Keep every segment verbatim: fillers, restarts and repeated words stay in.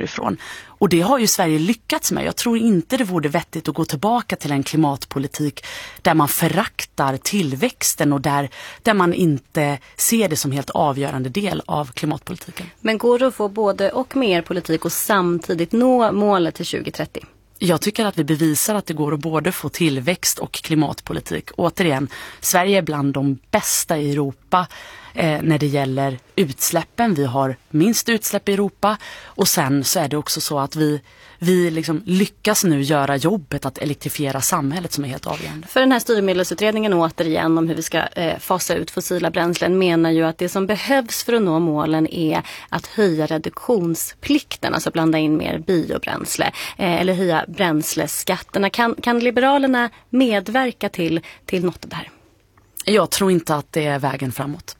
ifrån. Och det har ju Sverige lyckats med. Jag tror inte det vore vettigt att gå tillbaka till en klimatpolitik där man föraktar tillväxten och där, där man inte ser det som helt avgörande del av klimatpolitiken. Men går det att få både och mer politik och samtidigt nå målet till tjugo trettio? Jag tycker att vi bevisar att det går att både få tillväxt och klimatpolitik. Återigen, Sverige är bland de bästa i Europa eh, när det gäller utsläppen. Vi har minst utsläpp i Europa och sen så är det också så att vi, vi liksom lyckas nu göra jobbet att elektrifiera samhället som är helt avgörande. För den här styrmedelsutredningen återigen om hur vi ska eh, fasa ut fossila bränslen menar ju att det som behövs för att nå målen är att höja reduktionsplikten, alltså blanda in mer biobränsle eh, eller höja bränsleskatterna. Kan, kan Liberalerna medverka till, till något av det här? Jag tror inte att det är vägen framåt.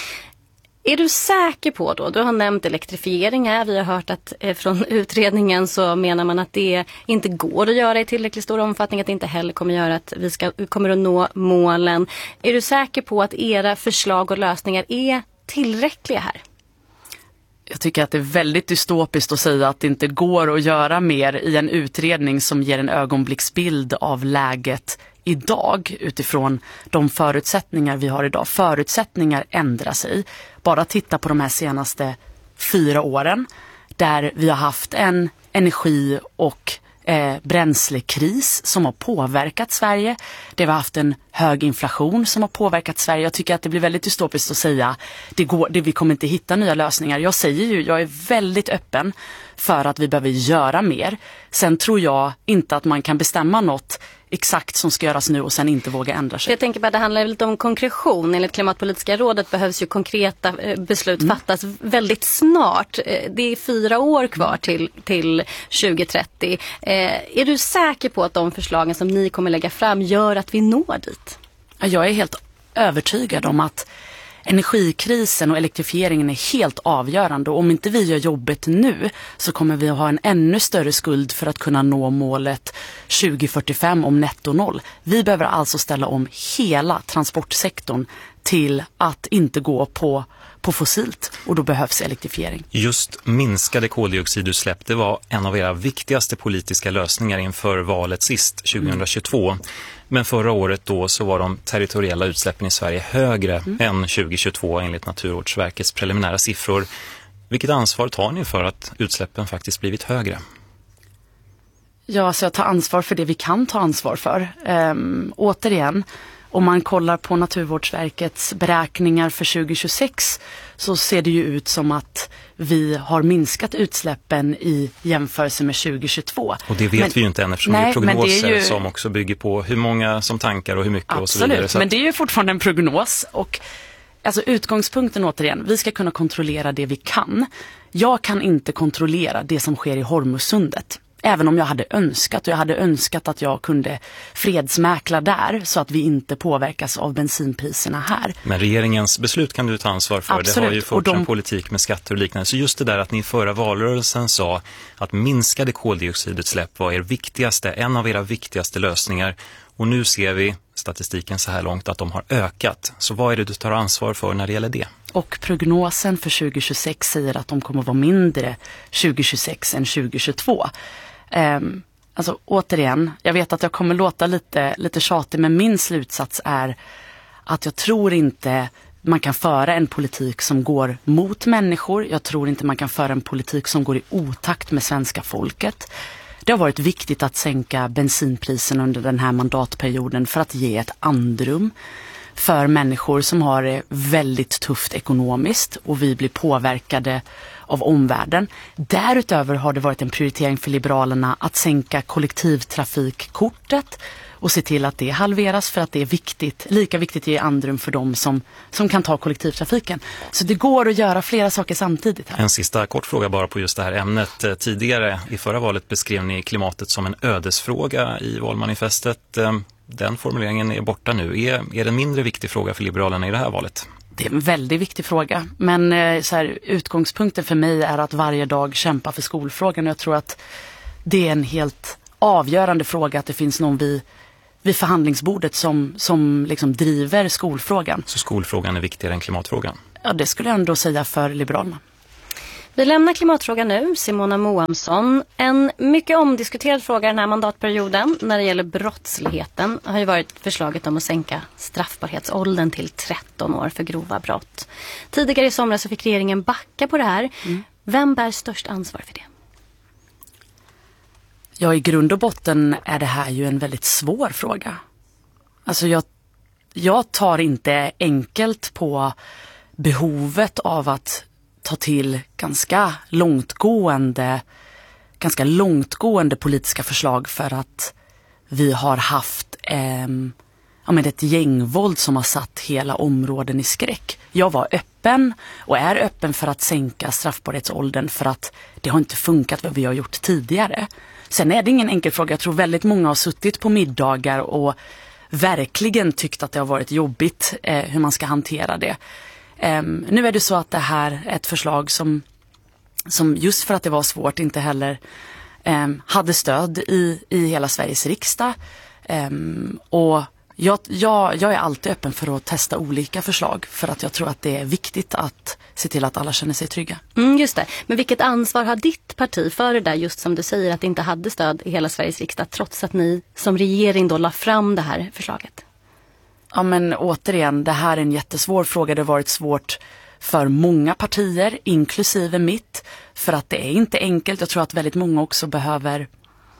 Är du säker på då, du har nämnt elektrifiering här, vi har hört att eh, från utredningen så menar man att det inte går att göra i tillräckligt stor omfattning, att det inte heller kommer att göra att vi ska, kommer att nå målen. Är du säker på att era förslag och lösningar är tillräckliga här? Jag tycker att det är väldigt dystopiskt att säga att det inte går att göra mer i en utredning som ger en ögonblicksbild av läget idag utifrån de förutsättningar vi har idag. Förutsättningar ändrar sig. Bara titta på de här senaste fyra åren där vi har haft en energi- och eh, bränslekris som har påverkat Sverige. Där vi har haft en hög inflation som har påverkat Sverige. Jag tycker att det blir väldigt dystopiskt att säga det går, det, vi kommer inte hitta nya lösningar. Jag säger ju, jag är väldigt öppen för att vi behöver göra mer. Sen tror jag inte att man kan bestämma något exakt som ska göras nu och sen inte våga ändra sig. Jag tänker bara det handlar lite om konkretion. Enligt Klimatpolitiska rådet behövs ju konkreta beslut mm. fattas väldigt snart. Det är fyra år kvar till, till tjugo trettio. Eh, är du säker på att de förslagen som ni kommer lägga fram gör att vi når dit? Jag är helt övertygad om att energikrisen och elektrifieringen är helt avgörande och om inte vi gör jobbet nu så kommer vi att ha en ännu större skuld för att kunna nå målet tjugo fyrtiofem om netto noll. Vi behöver alltså ställa om hela transportsektorn till att inte gå på, på fossilt och då behövs elektrifiering. Just minskade koldioxidutsläpp, det var en av era viktigaste politiska lösningar inför valet sist tjugohundratjugotvå. Mm. Men förra året då så var de territoriella utsläppen i Sverige högre mm. än tjugohundratjugotvå enligt Naturvårdsverkets preliminära siffror. Vilket ansvar tar ni för att utsläppen faktiskt blivit högre? Ja, så jag tar ansvar för det vi kan ta ansvar för. Um, återigen, om man kollar på Naturvårdsverkets beräkningar för tjugo tjugosex så ser det ju ut som att vi har minskat utsläppen i jämförelse med tjugo tjugotvå. Och det vet men, vi ju inte än eftersom nej, det är prognoser det är ju, som också bygger på hur många som tankar och hur mycket absolut, och så vidare. Så att, men det är ju fortfarande en prognos och alltså utgångspunkten återigen, vi ska kunna kontrollera det vi kan. Jag kan inte kontrollera det som sker i Hormuzsundet. Även om jag hade önskat och jag hade önskat att jag kunde fredsmäkla där så att vi inte påverkas av bensinpriserna här. Men regeringens beslut kan du ta ansvar för. Absolut. Det har ju förts de... en politik med skatter och liknande. Så just det där att ni i förra valrörelsen sa att minskade koldioxidutsläpp var er viktigaste, en av era viktigaste lösningar. Och nu ser vi statistiken så här långt att de har ökat. Så vad är det du tar ansvar för när det gäller det? Och prognosen för tjugo tjugosex säger att de kommer att vara mindre tjugo tjugosex än tjugo tjugotvå. Um, alltså återigen, jag vet att jag kommer låta lite, lite tjatig, men min slutsats är att jag tror inte man kan föra en politik som går mot människor. Jag tror inte man kan föra en politik som går i otakt med svenska folket. Det har varit viktigt att sänka bensinprisen under den här mandatperioden för att ge ett andrum för människor som har det väldigt tufft ekonomiskt och vi blir påverkade av omvärlden. Därutöver har det varit en prioritering för Liberalerna att sänka kollektivtrafikkortet och se till att det halveras för att det är viktigt, lika viktigt att ge andrum för dem som, som kan ta kollektivtrafiken. Så det går att göra flera saker samtidigt här. En sista kort fråga bara på just det här ämnet. Tidigare i förra valet beskrev ni klimatet som en ödesfråga i valmanifestet. Den formuleringen är borta nu. Är, är det en mindre viktig fråga för Liberalerna i det här valet? Det är en väldigt viktig fråga. Men så här, utgångspunkten för mig är att varje dag kämpa för skolfrågan. Och jag tror att det är en helt avgörande fråga att det finns någon vid, vid förhandlingsbordet som, som liksom driver skolfrågan. Så skolfrågan är viktigare än klimatfrågan? Ja, det skulle jag ändå säga för Liberalerna. Vi lämnar klimatfrågan nu. Simona Moamsson. En mycket omdiskuterad fråga den här mandatperioden när det gäller brottsligheten har ju varit förslaget om att sänka straffbarhetsåldern till tretton år för grova brott. Tidigare i somras så fick regeringen backa på det här. Mm. Vem bär störst ansvar för det? Ja, i grund och botten är det här ju en väldigt svår fråga. Alltså jag, jag tar inte enkelt på behovet av att ta till ganska långtgående, ganska långtgående politiska förslag för att vi har haft eh, ja, men ett gängvåld som har satt hela områden i skräck. Jag var öppen och är öppen för att sänka straffbarhetsåldern för att det har inte funkat vad vi har gjort tidigare. Sen är det ingen enkel fråga. Jag tror väldigt många har suttit på middagar och verkligen tyckt att det har varit jobbigt eh, hur man ska hantera det. Um, nu är det så att det här är ett förslag som, som just för att det var svårt inte heller um, hade stöd i, i hela Sveriges riksdag. Um, och jag, jag, jag är alltid öppen för att testa olika förslag för att jag tror att det är viktigt att se till att alla känner sig trygga. Mm, just det. Men vilket ansvar har ditt parti för det där, just som du säger, att det inte hade stöd i hela Sveriges riksdag trots att ni som regering då la fram det här förslaget? Ja, men återigen, det här är en jättesvår fråga. Det har varit svårt för många partier, inklusive mitt, för att det är inte enkelt. Jag tror att väldigt många också behöver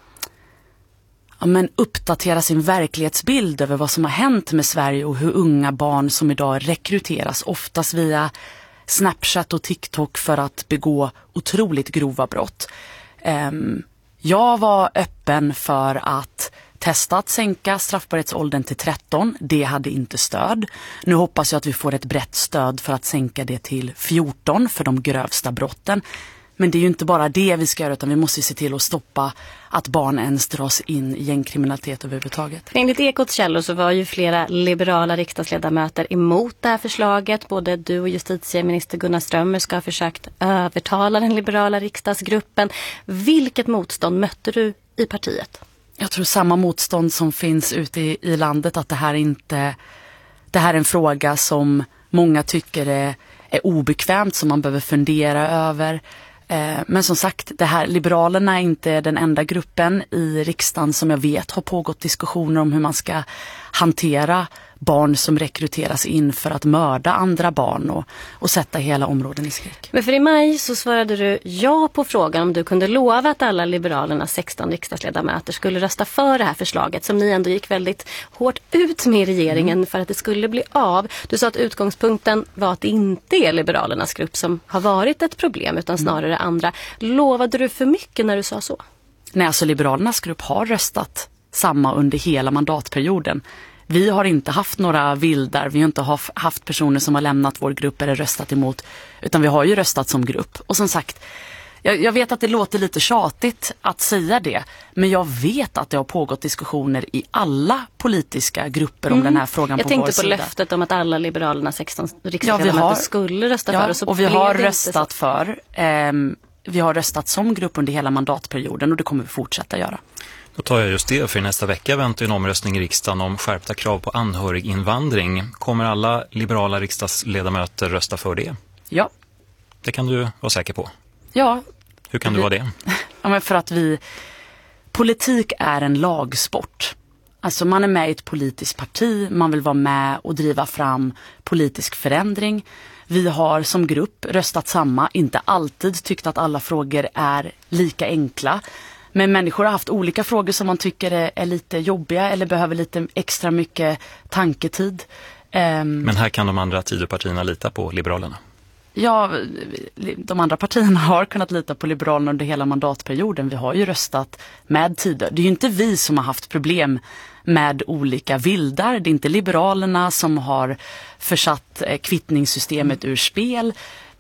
ja, men uppdatera sin verklighetsbild över vad som har hänt med Sverige och hur unga barn som idag rekryteras, oftast via Snapchat och TikTok, för att begå otroligt grova brott. Um, jag var öppen för att testa att sänka straffbarhetsåldern till tretton. Det hade inte stöd. Nu hoppas jag att vi får ett brett stöd för att sänka det till fjorton för de grövsta brotten. Men det är ju inte bara det vi ska göra, utan vi måste se till att stoppa att barn ens dras in i gängkriminalitet överhuvudtaget. Enligt Ekots källor så var ju flera liberala riksdagsledamöter emot det här förslaget. Både du och justitieminister Gunnar Strömmer ska ha försökt övertala den liberala riksdagsgruppen. Vilket motstånd mötte du i partiet? Jag tror samma motstånd som finns ute i, i landet, att det här inte det här är en fråga som många tycker är, är obekvämt, som man behöver fundera över. Eh, men som sagt, det här, Liberalerna är inte den enda gruppen i riksdagen som jag vet har pågått diskussioner om hur man ska hantera barn som rekryteras in för att mörda andra barn och, och sätta hela områden i skräck. Men för i maj så svarade du ja på frågan om du kunde lova att alla Liberalernas sexton riksdagsledamöter skulle rösta för det här förslaget som ni ändå gick väldigt hårt ut med i regeringen mm. för att det skulle bli av. Du sa att utgångspunkten var att det inte är Liberalernas grupp som har varit ett problem utan snarare mm. andra. Lovade du för mycket när du sa så? Nej, alltså Liberalernas grupp har röstat samma under hela mandatperioden. Vi har inte haft några vildar, vi har inte haft personer som har lämnat vår grupp eller röstat emot, utan vi har ju röstat som grupp. Och som sagt, jag, jag vet att det låter lite tjatigt att säga det, men jag vet att det har pågått diskussioner i alla politiska grupper om mm. den här frågan jag på vår sida. Jag tänkte på löftet om att alla Liberalerna sexton riksdagsledamöter ja, skulle rösta ja, för. Och, så och vi har röstat för. Eh, vi har röstat som grupp under hela mandatperioden och det kommer vi fortsätta göra. Då tar jag just det, för nästa vecka väntar en omröstning i riksdagen om skärpta krav på anhöriginvandring. Kommer alla liberala riksdagsledamöter rösta för det? Ja. Det kan du vara säker på? Ja. Hur kan vi, du vara det? Ja, men för att vi... Politik är en lagsport. Alltså man är med i ett politiskt parti, man vill vara med och driva fram politisk förändring. Vi har som grupp röstat samma, inte alltid tyckt att alla frågor är lika enkla. Men människor har haft olika frågor som man tycker är, är lite jobbiga eller behöver lite extra mycket tanketid. Um, Men här kan de andra Tidöpartierna lita på Liberalerna? Ja, de andra partierna har kunnat lita på Liberalerna under hela mandatperioden. Vi har ju röstat med Tidö. Det är ju inte vi som har haft problem med olika vildar. Det är inte Liberalerna som har försatt kvittningssystemet ur spel.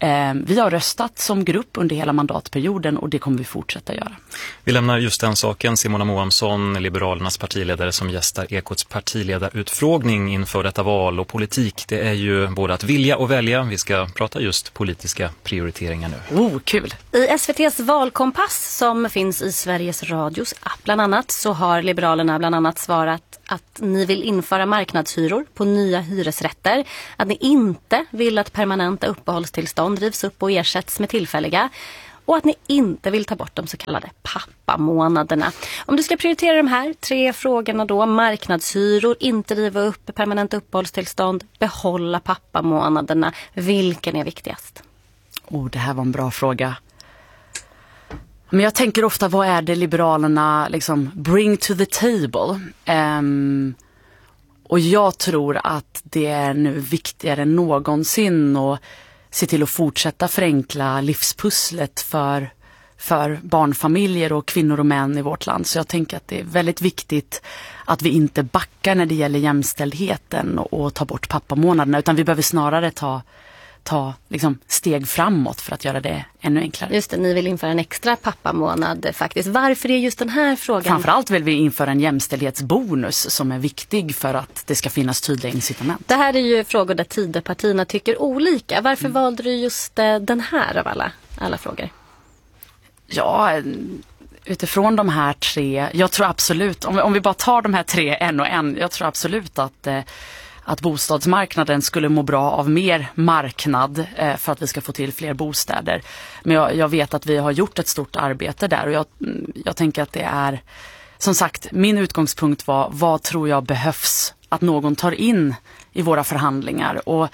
Vi har röstat som grupp under hela mandatperioden och det kommer vi fortsätta göra. Vi lämnar just den saken. Simona Moamsson, Liberalernas partiledare, som gästar Ekots partiledarutfrågning inför detta val. Och politik, det är ju både att vilja och välja. Vi ska prata just politiska prioriteringar nu. Oh, kul! I S V T:s valkompass som finns i Sveriges Radios app bland annat så har Liberalerna bland annat svarat att ni vill införa marknadshyror på nya hyresrätter, att ni inte vill att permanenta uppehållstillstånd rivs upp och ersätts med tillfälliga, och att ni inte vill ta bort de så kallade pappamånaderna. Om du ska prioritera de här tre frågorna då, marknadshyror, inte riva upp permanenta uppehållstillstånd, behålla pappamånaderna, vilken är viktigast? Oh, det här var en bra fråga. Men jag tänker ofta, vad är det Liberalerna liksom bring to the table? Um, och jag tror att det är nu viktigare än någonsin att se till att fortsätta förenkla livspusslet för, för barnfamiljer och kvinnor och män i vårt land. Så jag tänker att det är väldigt viktigt att vi inte backar när det gäller jämställdheten och, och ta bort pappamånaderna, utan vi behöver snarare ta ta liksom steg framåt för att göra det ännu enklare. Just det, ni vill införa en extra pappamånad faktiskt. Varför är just den här frågan? Framförallt vill vi införa en jämställdhetsbonus som är viktig för att det ska finnas tydliga incitament. Det här är ju frågor där Tidöpartierna tycker olika. Varför mm. valde du just den här av alla, alla frågor? Ja, utifrån de här tre, jag tror absolut, om vi, om vi bara tar de här tre en och en, jag tror absolut att eh, att bostadsmarknaden skulle må bra av mer marknad eh, för att vi ska få till fler bostäder. Men jag, jag vet att vi har gjort ett stort arbete där, och jag, jag tänker att det är, som sagt, min utgångspunkt var, vad tror jag behövs att någon tar in i våra förhandlingar. Och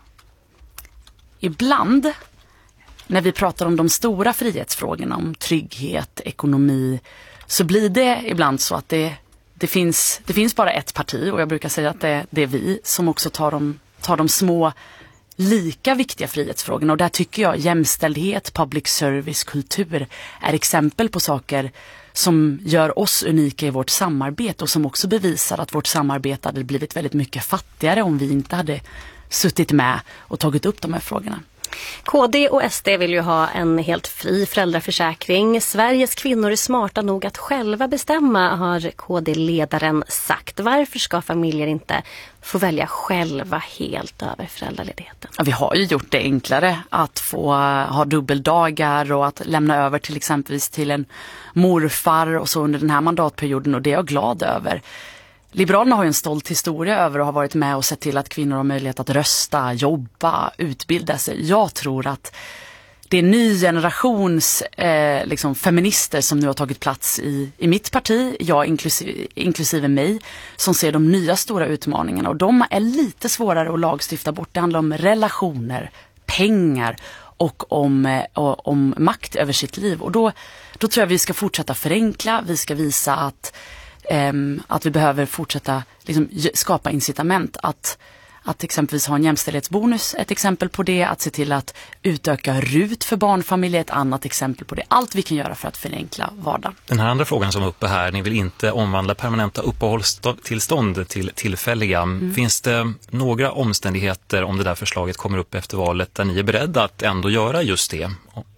ibland när vi pratar om de stora frihetsfrågorna, om trygghet, ekonomi, så blir det ibland så att det Det finns, det finns bara ett parti, och jag brukar säga att det, det är vi som också tar de, tar de små, lika viktiga frihetsfrågorna. Och där tycker jag jämställdhet, public service, kultur är exempel på saker som gör oss unika i vårt samarbete, och som också bevisar att vårt samarbete hade blivit väldigt mycket fattigare om vi inte hade suttit med och tagit upp de här frågorna. K D och S D vill ju ha en helt fri föräldraförsäkring. Sveriges kvinnor är smarta nog att själva bestämma, har K D-ledaren sagt. Varför ska familjer inte få välja själva helt över föräldraledigheten? Ja, vi har ju gjort det enklare att få ha dubbeldagar och att lämna över till exempelvis till en morfar och så under den här mandatperioden, och det är jag glad över. Liberalerna har ju en stolt historia över att ha varit med och sett till att kvinnor har möjlighet att rösta, jobba, utbilda sig. Jag tror att det är en ny generations eh, liksom feminister som nu har tagit plats i, i mitt parti, jag inklusive, inklusive mig, som ser de nya stora utmaningarna. Och de är lite svårare att lagstifta bort. Det handlar om relationer, pengar och om, eh, och, om makt över sitt liv. Och då, då tror jag vi ska fortsätta förenkla, vi ska visa att Um, att vi behöver fortsätta liksom, skapa incitament att, att exempelvis ha en jämställdhetsbonus, ett exempel på det, att se till att utöka R U T för barnfamiljer, ett annat exempel på det. Allt vi kan göra för att förenkla vardagen. Den här andra frågan som är uppe här, ni vill inte omvandla permanenta uppehållstillstånd till tillfälliga. Mm. Finns det några omständigheter om det där förslaget kommer upp efter valet där ni är beredda att ändå göra just det?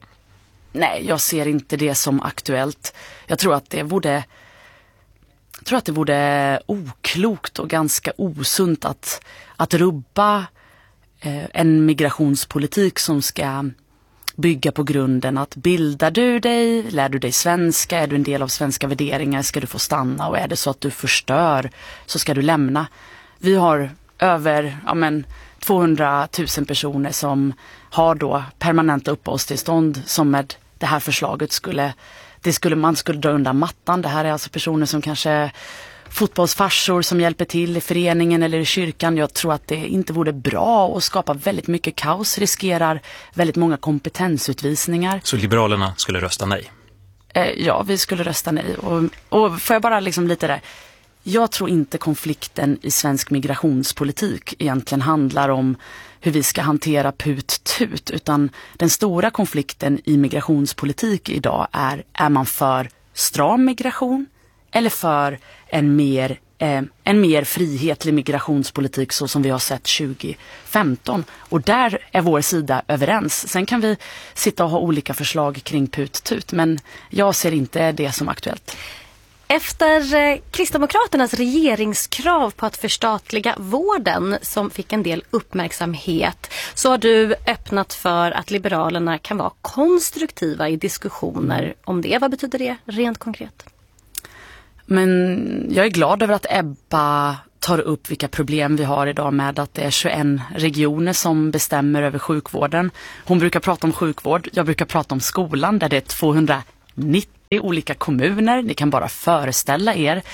Nej, jag ser inte det som aktuellt. Jag tror att det borde Jag tror att det vore oklokt och ganska osunt att, att rubba eh, en migrationspolitik som ska bygga på grunden att bildar du dig, lär du dig svenska, är du en del av svenska värderingar ska du få stanna, och är det så att du förstör så ska du lämna. Vi har över ja men, tvåhundratusen personer som har då permanenta uppehållstillstånd som med det här förslaget skulle Det skulle, man skulle dra undan mattan. Det här är alltså personer som kanske fotbollsfarsor som hjälper till i föreningen eller i kyrkan. Jag tror att det inte vore bra och skapar väldigt mycket kaos, riskerar väldigt många kompetensutvisningar. Så Liberalerna skulle rösta nej? Eh, ja, vi skulle rösta nej. Och, och får jag bara liksom lite där. Jag tror inte konflikten i svensk migrationspolitik egentligen handlar om hur vi ska hantera put-tut, utan den stora konflikten i migrationspolitik idag är, är man för stram migration eller för en mer, eh, en mer frihetlig migrationspolitik så som vi har sett tjugo femton. Och där är vår sida överens. Sen kan vi sitta och ha olika förslag kring put-tut, men jag ser inte det som aktuellt. Efter Kristdemokraternas regeringskrav på att förstatliga vården som fick en del uppmärksamhet, så har du öppnat för att Liberalerna kan vara konstruktiva i diskussioner om det. Vad betyder det rent konkret? Men jag är glad över att Ebba tar upp vilka problem vi har idag med att det är tjugoen regioner som bestämmer över sjukvården. Hon brukar prata om sjukvård, jag brukar prata om skolan där det är tvåhundranittio olika kommuner. Ni kan bara föreställa er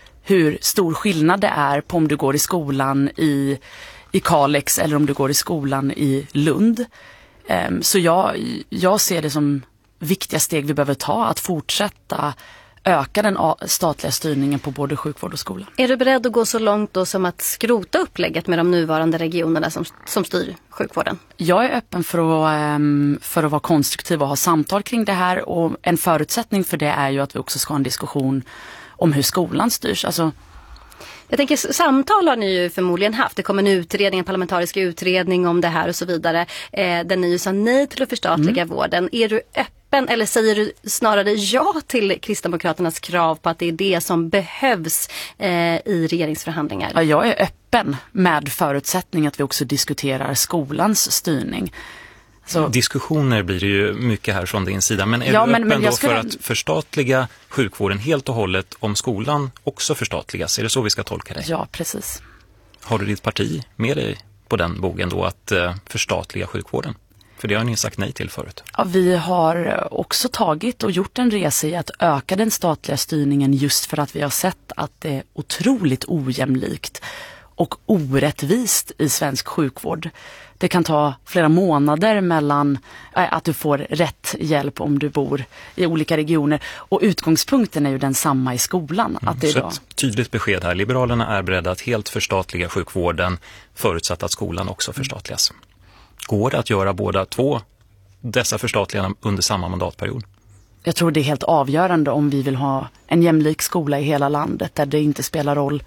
hur stor skillnad det är på om du går i skolan i, i Kalix eller om du går i skolan i Lund. Um, så jag, jag ser det som viktiga steg vi behöver ta att fortsätta öka den statliga styrningen på både sjukvård och skola. Är du beredd att gå så långt då som att skrota upplägget med de nuvarande regionerna som, som styr sjukvården? Jag är öppen för att, för att vara konstruktiv och ha samtal kring det här, och en förutsättning för det är ju att vi också ska ha en diskussion om hur skolan styrs. Alltså, jag tänker, samtal har ni ju förmodligen haft. Det kom en utredning, en parlamentarisk utredning om det här och så vidare. Eh, där ni ju sa nej till att förstatliga mm. vården. Är du öppen eller säger du snarare ja till Kristdemokraternas krav på att det är det som behövs eh, i regeringsförhandlingar? Ja, jag är öppen med förutsättning att vi också diskuterar skolans styrning. Så. Diskussioner blir det ju mycket här från din sida, men är ja, du men, öppen men då skulle... för att förstatliga sjukvården helt och hållet om skolan också förstatligas? Är det så vi ska tolka det? Ja, precis. Har du ditt parti med dig på den bogen då att uh, förstatliga sjukvården? För det har ni sagt nej till förut. Ja, vi har också tagit och gjort en resa i att öka den statliga styrningen just för att vi har sett att det är otroligt ojämlikt och orättvist i svensk sjukvård. Det kan ta flera månader mellan äh, att du får rätt hjälp om du bor i olika regioner. Och utgångspunkten är ju den samma i skolan. Mm, att det så idag... ett tydligt besked här. Liberalerna är beredda att helt förstatliga sjukvården förutsatt att skolan också förstatligas. Går det att göra båda två dessa förstatliganden under samma mandatperiod? Jag tror det är helt avgörande om vi vill ha en jämlik skola i hela landet där det inte spelar roll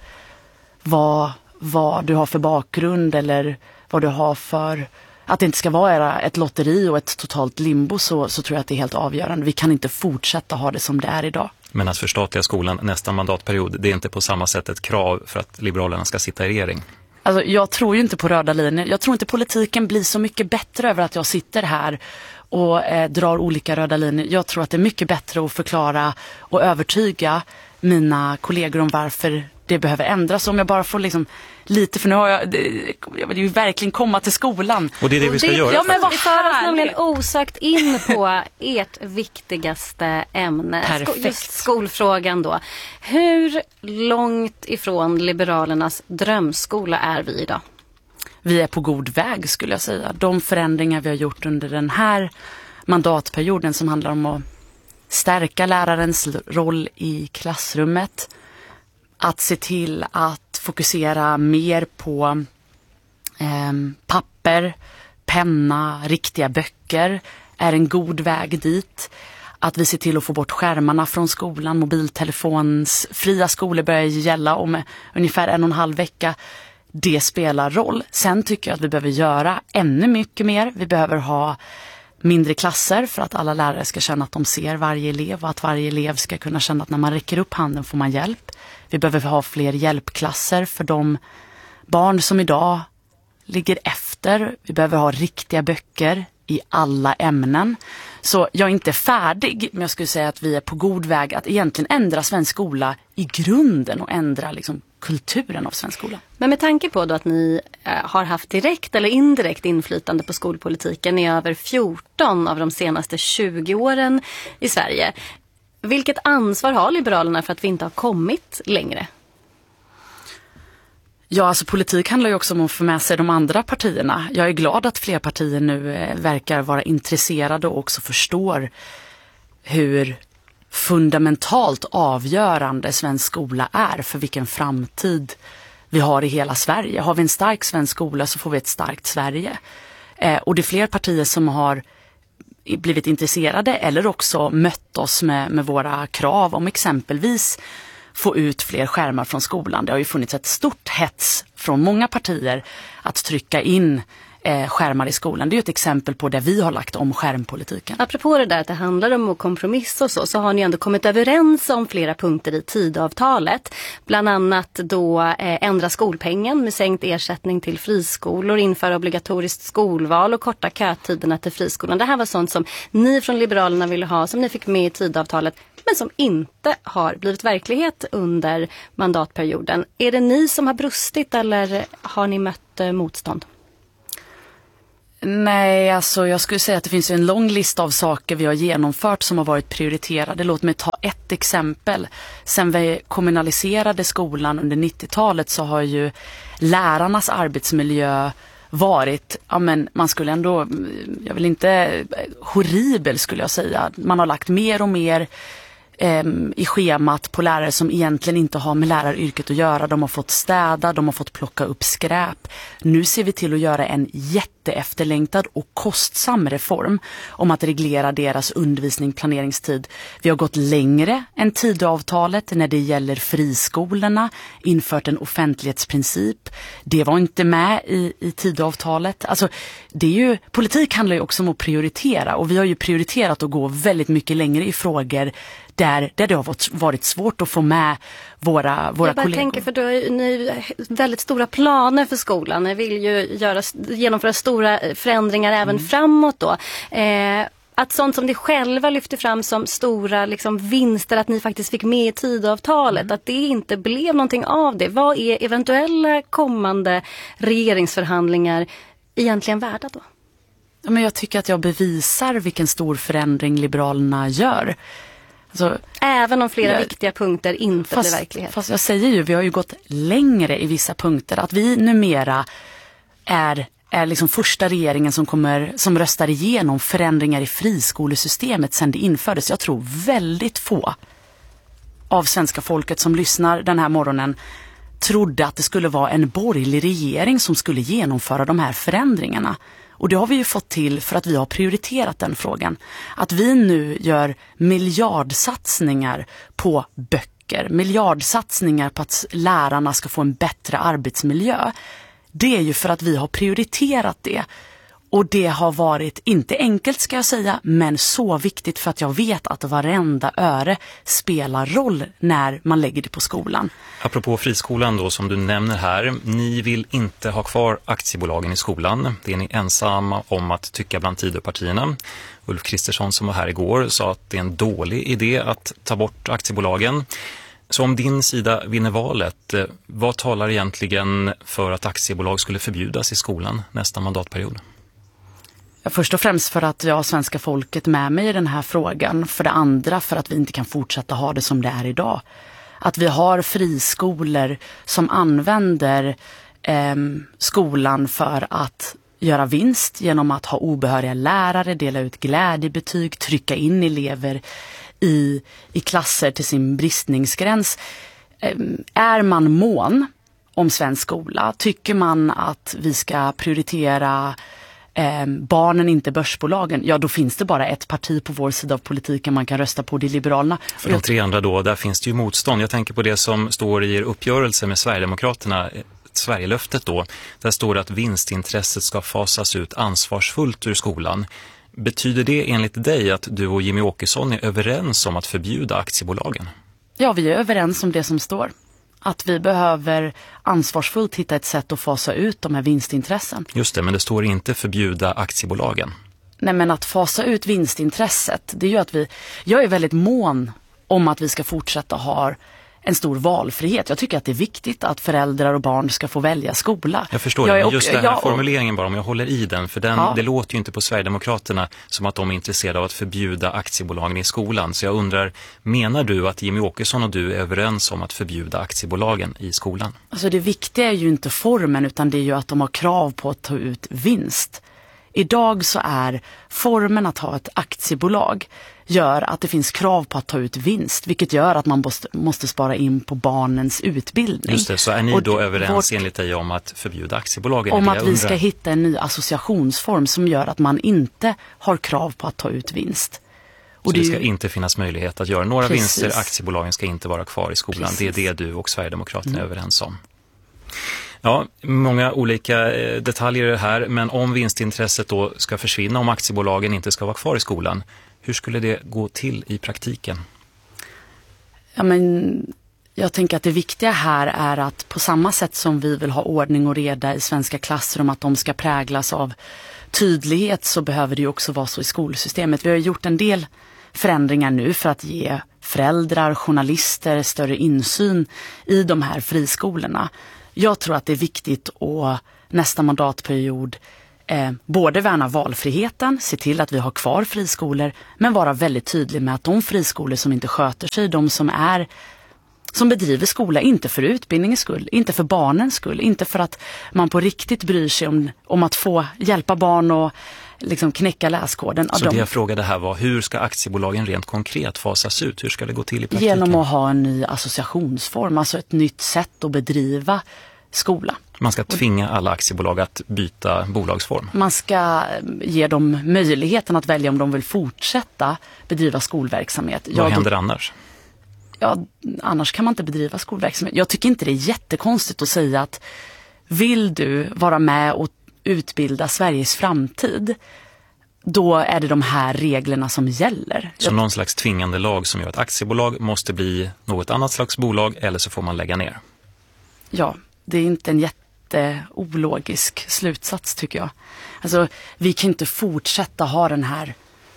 vad, vad du har för bakgrund eller vad du har för... Att det inte ska vara ett lotteri och ett totalt limbo, så, så tror jag att det är helt avgörande. Vi kan inte fortsätta ha det som det är idag. Men att förstatliga skolan nästa mandatperiod, det är inte på samma sätt ett krav för att Liberalerna ska sitta i regering? Alltså, jag tror ju inte på röda linjer. Jag tror inte politiken blir så mycket bättre över att jag sitter här och eh, drar olika röda linjer. Jag tror att det är mycket bättre att förklara och övertyga mina kollegor om varför det behöver ändras. Om jag bara får liksom lite, för nu har jag, jag vill ju verkligen komma till skolan. Och det är det vi ska det, göra. Ja, men vad för oss nämligen osökt in på ert viktigaste ämne. Perfekt. Just skolfrågan då. Hur långt ifrån Liberalernas drömskola är vi idag? Vi är på god väg, skulle jag säga. De förändringar vi har gjort under den här mandatperioden som handlar om att stärka lärarens roll i klassrummet, att se till att fokusera mer på eh, papper, penna, riktiga böcker är en god väg dit. Att vi ser till att få bort skärmarna från skolan, mobiltelefons fria skolor börjar gälla om ungefär en och en halv vecka. Det spelar roll. Sen tycker jag att vi behöver göra ännu mycket mer. Vi behöver ha mindre klasser för att alla lärare ska känna att de ser varje elev och att varje elev ska kunna känna att när man räcker upp handen får man hjälp. Vi behöver ha fler hjälpklasser för de barn som idag ligger efter. Vi behöver ha riktiga böcker i alla ämnen. Så jag är inte färdig, men jag skulle säga att vi är på god väg att egentligen ändra svensk skola i grunden och ändra liksom kulturen av svensk skola. Men med tanke på då att ni eh, har haft direkt eller indirekt inflytande på skolpolitiken i över fjorton av de senaste tjugo åren i Sverige. Vilket ansvar har Liberalerna för att vi inte har kommit längre? Ja, alltså politik handlar ju också om att få med sig de andra partierna. Jag är glad att fler partier nu eh, verkar vara intresserade och också förstår hur fundamentalt avgörande svensk skola är för vilken framtid vi har i hela Sverige. Har vi en stark svensk skola så får vi ett starkt Sverige. Eh, och det är fler partier som har blivit intresserade eller också mött oss med, med våra krav om exempelvis få ut fler skärmar från skolan. Det har ju funnits ett stort hets från många partier att trycka in eh, skärmar i skolan. Det är ju ett exempel på där vi har lagt om skärmpolitiken. Apropå det där att det handlar om att kompromissa och så, så har ni ändå kommit överens om flera punkter i tidavtalet. Bland annat då eh, ändra skolpengen med sänkt ersättning till friskolor, införa obligatoriskt skolval och korta kötiderna till friskolan. Det här var sånt som ni från Liberalerna ville ha, som ni fick med i tidavtalet. men som inte har blivit verklighet under mandatperioden. Är det ni som har brustit eller har ni mött eh, motstånd? Nej, alltså jag skulle säga att det finns en lång lista av saker vi har genomfört som har varit prioriterade. Låt mig ta ett exempel. Sen vi kommunaliserade skolan under nittiotalet så har ju lärarnas arbetsmiljö varit, ja men man skulle ändå, jag vill inte, horribel skulle jag säga. Man har lagt mer och mer eh, i schemat på lärare som egentligen inte har med läraryrket att göra. De har fått städa, de har fått plocka upp skräp. Nu ser vi till att göra en jätteefterlängtad och kostsam reform om att reglera deras undervisning, planeringstid. Vi har gått längre än Tidöavtalet när det gäller friskolorna, infört en offentlighetsprincip. Det var inte med i, i Tidöavtalet. Alltså, det är ju, politik handlar ju också om att prioritera, och vi har ju prioriterat att gå väldigt mycket längre i frågor där, där det har varit svårt att få med våra, våra jag bara kollegor. Tänker, för då är ni väldigt stora planer för skolan. Ni vill ju göra, genomföra stora förändringar även mm. framåt då. Eh, att sånt som ni själva lyfter fram som stora liksom, vinster, att ni faktiskt fick med i Tidöavtalet, mm. att det inte blev någonting av det. Vad är eventuella kommande regeringsförhandlingar egentligen värda då? Ja, men jag tycker att jag bevisar vilken stor förändring Liberalerna gör. Alltså, även om flera jag, viktiga punkter inte fast, blir verklighet. Fast jag säger ju, vi har ju gått längre i vissa punkter. Att vi numera är, är liksom första regeringen som, kommer, som röstar igenom förändringar i friskolesystemet sedan det infördes. Jag tror väldigt få av svenska folket som lyssnar den här morgonen trodde att det skulle vara en borgerlig regering som skulle genomföra de här förändringarna. Och det har vi ju fått till för att vi har prioriterat den frågan. Att vi nu gör miljardsatsningar på böcker, miljardsatsningar på att lärarna ska få en bättre arbetsmiljö. Det är ju för att vi har prioriterat det. Och det har varit, inte enkelt ska jag säga, men så viktigt för att jag vet att varenda öre spelar roll när man lägger det på skolan. Apropå friskolan då som du nämner här, ni vill inte ha kvar aktiebolagen i skolan. Det är ni ensamma om att tycka bland Tidöpartierna. Ulf Kristersson som var här igår sa att det är en dålig idé att ta bort aktiebolagen. Så om din sida vinner valet, vad talar egentligen för att aktiebolag skulle förbjudas i skolan nästa mandatperiod? Först och främst för att jag har svenska folket med mig i den här frågan. För det andra för att vi inte kan fortsätta ha det som det är idag. Att vi har friskolor som använder eh, skolan för att göra vinst genom att ha obehöriga lärare, dela ut glädjebetyg, trycka in elever i, i klasser till sin bristningsgräns. Eh, är man mån om svensk skola? Tycker man att vi ska prioritera Eh, barnen, inte börsbolagen, ja då finns det bara ett parti på vår sida av politiken man kan rösta på, det är Liberalerna. För de tre andra då, där finns det ju motstånd. Jag tänker på det som står i er uppgörelse med Sverigedemokraterna, Sverigelöftet då. Där står det att vinstintresset ska fasas ut ansvarsfullt ur skolan. Betyder det enligt dig att du och Jimmie Åkesson är överens om att förbjuda aktiebolagen? Ja, vi är överens om det som står. Att vi behöver ansvarsfullt hitta ett sätt att fasa ut de här vinstintressen. Just det, men det står inte förbjuda aktiebolagen. Nej, men att fasa ut vinstintresset, det är ju att vi... Jag är väldigt mån om att vi ska fortsätta ha en stor valfrihet. Jag tycker att det är viktigt att föräldrar och barn ska få välja skola. Jag förstår jag det, men också, just den här jag, formuleringen bara, om jag håller i den, för den, ja. det låter ju inte på Sverigedemokraterna som att de är intresserade av att förbjuda aktiebolagen i skolan. Så jag undrar, menar du att Jimmie Åkesson och du är överens om att förbjuda aktiebolagen i skolan? Alltså det viktiga är ju inte formen, utan det är ju att de har krav på att ta ut vinst. Idag så är formen att ha ett aktiebolag gör att det finns krav på att ta ut vinst, vilket gör att man måste, måste spara in på barnens utbildning. Just det, så är ni och då d- överens vårt, enligt dig om att förbjuda aktiebolagen? Om att vi ska hitta en ny associationsform som gör att man inte har krav på att ta ut vinst. Och så det, det ska ju... inte finnas möjlighet att göra några Precis. vinster, aktiebolagen ska inte vara kvar i skolan. Precis. Det är det du och Sverigedemokraterna mm. är överens om. Ja, många olika detaljer här, men om vinstintresset då ska försvinna, om aktiebolagen inte ska vara kvar i skolan, hur skulle det gå till i praktiken? Ja, men jag tänker att det viktiga här är att på samma sätt som vi vill ha ordning och reda i svenska klassrum, att de ska präglas av tydlighet, så behöver det ju också vara så i skolsystemet. Vi har gjort en del förändringar nu för att ge föräldrar, journalister större insyn i de här friskolorna. Jag tror att det är viktigt att nästa mandatperiod eh, både värna valfriheten, se till att vi har kvar friskolor, men vara väldigt tydlig med att de friskolor som inte sköter sig, de som är som bedriver skola, inte för utbildningens skull, inte för barnens skull, inte för att man på riktigt bryr sig om, om att få hjälpa barn och liksom knäcka läskoden. Så de, det jag frågade här var, hur ska aktiebolagen rent konkret fasas ut? Hur ska det gå till i praktiken? Genom att ha en ny associationsform, alltså ett nytt sätt att bedriva skola. Man ska tvinga alla aktiebolag att byta bolagsform. Man ska ge dem möjligheten att välja om de vill fortsätta bedriva skolverksamhet. Vad ja, händer då, annars? Ja, annars kan man inte bedriva skolverksamhet. Jag tycker inte det är jättekonstigt att säga att vill du vara med och utbilda Sveriges framtid, då är det de här reglerna som gäller. Så någon slags tvingande lag som gör att aktiebolag måste bli något annat slags bolag, eller så får man lägga ner? Ja, det är inte en jätteologisk slutsats tycker jag. Alltså, vi kan inte fortsätta ha den här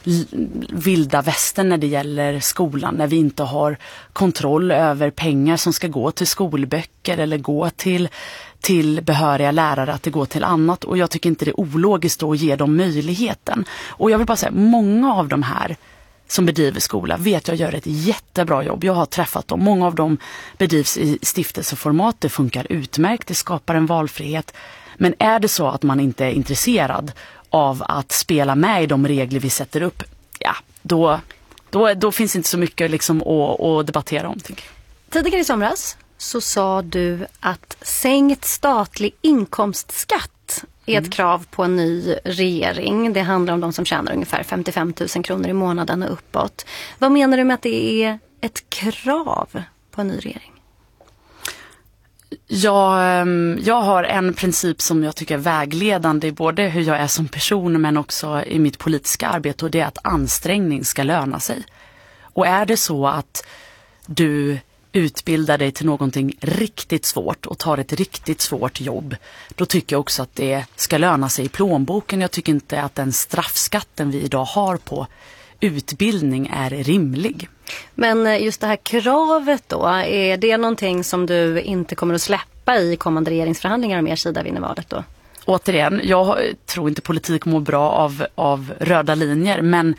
vilda västern när det gäller skolan, när vi inte har kontroll över pengar som ska gå till skolböcker eller gå till, till behöriga lärare, att det går till annat. Och jag tycker inte det är ologiskt då att ge dem möjligheten. Och jag vill bara säga, många av de här som bedriver skola vet jag gör ett jättebra jobb. Jag har träffat dem. Många av dem bedrivs i stiftelseformat. Det funkar utmärkt. Det skapar en valfrihet. Men är det så att man inte är intresserad av att spela med i de regler vi sätter upp, ja, då, då, då finns inte så mycket liksom att, att debattera om. Tycker jag. Tidigare i somras så sa du att sänkt statlig inkomstskatt är ett mm. krav på en ny regering. Det handlar om de som tjänar ungefär femtiofem tusen kronor i månaden och uppåt. Vad menar du med att det är ett krav på en ny regering? Jag, jag har en princip som jag tycker är vägledande i både hur jag är som person men också i mitt politiska arbete, och det är att ansträngning ska löna sig. Och är det så att du utbildar dig till någonting riktigt svårt och tar ett riktigt svårt jobb, då tycker jag också att det ska löna sig i plånboken. Jag tycker inte att den straffskatten vi idag har på utbildning är rimlig. Men just det här kravet då, är det någonting som du inte kommer att släppa i kommande regeringsförhandlingar om er sida vinner valet då? Återigen, jag tror inte politik mår bra av, av röda linjer, men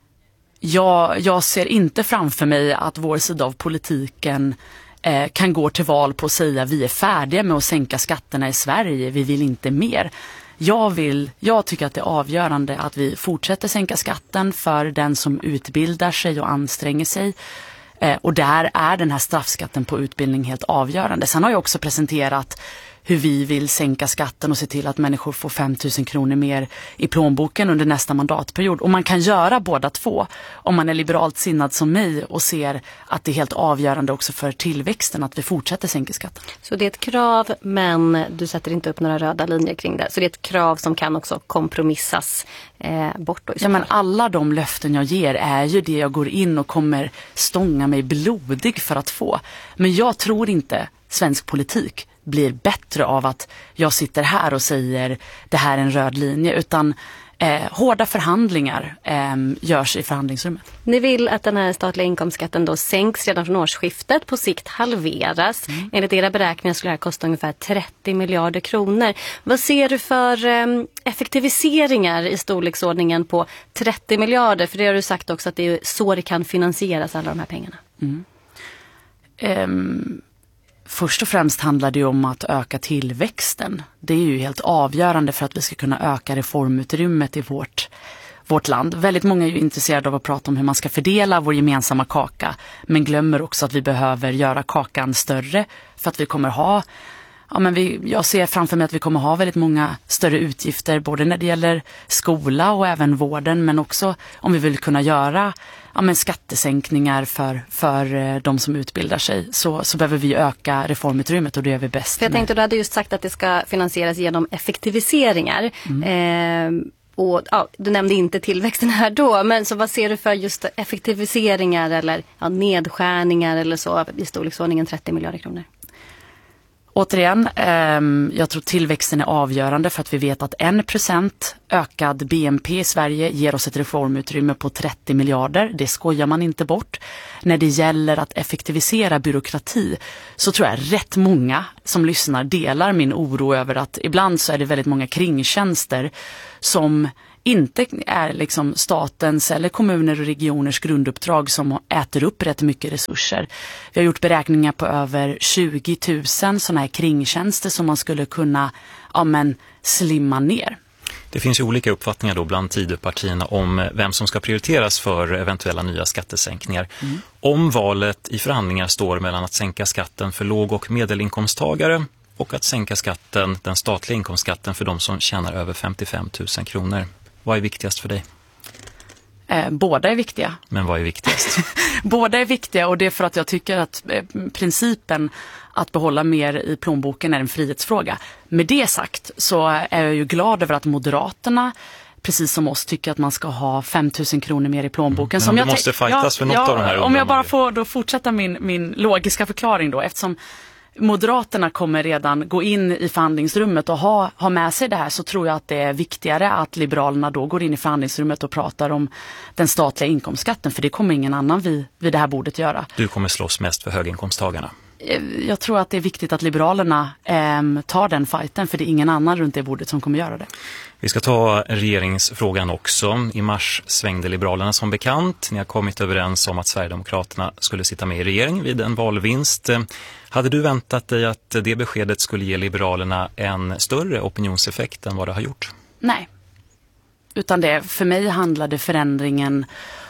jag, jag ser inte framför mig att vår sida av politiken eh, kan gå till val på att säga vi är färdiga med att sänka skatterna i Sverige, vi vill inte mer. Jag, vill, jag tycker att det är avgörande att vi fortsätter sänka skatten för den som utbildar sig och anstränger sig. Eh, och där är den här straffskatten på utbildning helt avgörande. Sen har jag också presenterat hur vi vill sänka skatten och se till att människor får fem tusen kronor mer i plånboken under nästa mandatperiod. Och man kan göra båda två om man är liberalt sinnad som mig och ser att det är helt avgörande också för tillväxten att vi fortsätter sänka skatten. Så det är ett krav, men du sätter inte upp några röda linjer kring det. Så det är ett krav som kan också kompromissas eh, bort då i så Ja, men fall. alla de löften jag ger är ju det jag går in och kommer stånga mig blodig för att få. Men jag tror inte svensk politik blir bättre av att jag sitter här och säger det här är en röd linje, utan eh, hårda förhandlingar eh, görs i förhandlingsrummet. Ni vill att den här statliga inkomstskatten då sänks redan från årsskiftet, på sikt halveras. Mm. Enligt era beräkningar skulle det här kosta ungefär trettio miljarder kronor. Vad ser du för eh, effektiviseringar i storleksordningen på trettio miljarder? För det har du sagt också att det är så det kan finansieras, alla de här pengarna. Mm. Um... Först och främst handlar det om att öka tillväxten. Det är ju helt avgörande för att vi ska kunna öka reformutrymmet i vårt, vårt land. Väldigt många är ju intresserade av att prata om hur man ska fördela vår gemensamma kaka, men glömmer också att vi behöver göra kakan större för att vi kommer ha Ja, men vi, jag ser framför mig att vi kommer ha väldigt många större utgifter både när det gäller skola och även vården, men också om vi vill kunna göra ja, men skattesänkningar för, för de som utbildar sig, så, så behöver vi öka reformutrymmet, och det gör vi bäst. För jag tänkte, du hade just sagt att det ska finansieras genom effektiviseringar. Mm. Eh, och ja, du nämnde inte tillväxten här då, men så vad ser du för just effektiviseringar eller ja, nedskärningar eller så i storleksordningen trettio miljarder kronor? Återigen, eh, jag tror tillväxten är avgörande för att vi vet att en procent ökad B N P i Sverige ger oss ett reformutrymme på trettio miljarder. Det skojar man inte bort. När det gäller att effektivisera byråkrati så tror jag rätt många som lyssnar delar min oro över att ibland så är det väldigt många kringtjänster som inte är liksom statens eller kommuner och regioners grunduppdrag som äter upp rätt mycket resurser. Vi har gjort beräkningar på över tjugo tusen sådana här kringtjänster som man skulle kunna ja, men, slimma ner. Det finns ju olika uppfattningar då bland Tidöpartierna om vem som ska prioriteras för eventuella nya skattesänkningar. Mm. Om valet i förhandlingar står mellan att sänka skatten för låg- och medelinkomsttagare och att sänka skatten, den statliga inkomstskatten för de som tjänar över femtiofem tusen kronor. Vad är viktigast för dig? Eh, båda är viktiga. Men vad är viktigast? Båda är viktiga och det är för att jag tycker att eh, principen att behålla mer i plånboken är en frihetsfråga. Med det sagt så är jag ju glad över att Moderaterna precis som oss tycker att man ska ha fem tusen kronor mer i plånboken. Mm, som du jag måste fightas ja, för något ja, av de här. Om jag bara får då fortsätta min, min logiska förklaring då, eftersom Moderaterna kommer redan gå in i förhandlingsrummet och ha, ha med sig det här, så tror jag att det är viktigare att Liberalerna då går in i förhandlingsrummet och pratar om den statliga inkomstskatten, för det kommer ingen annan vid, vid det här bordet göra. Du kommer slåss mest för höginkomsttagarna. Jag tror att det är viktigt att Liberalerna eh, tar den fighten, för det är ingen annan runt det bordet som kommer göra det. Vi ska ta regeringsfrågan också. I mars svängde Liberalerna som bekant. Ni har kommit överens om att Sverigedemokraterna skulle sitta med i regering vid en valvinst. Hade du väntat dig att det beskedet skulle ge Liberalerna en större opinionseffekt än vad det har gjort? Nej. Utan det, för mig handlade förändringen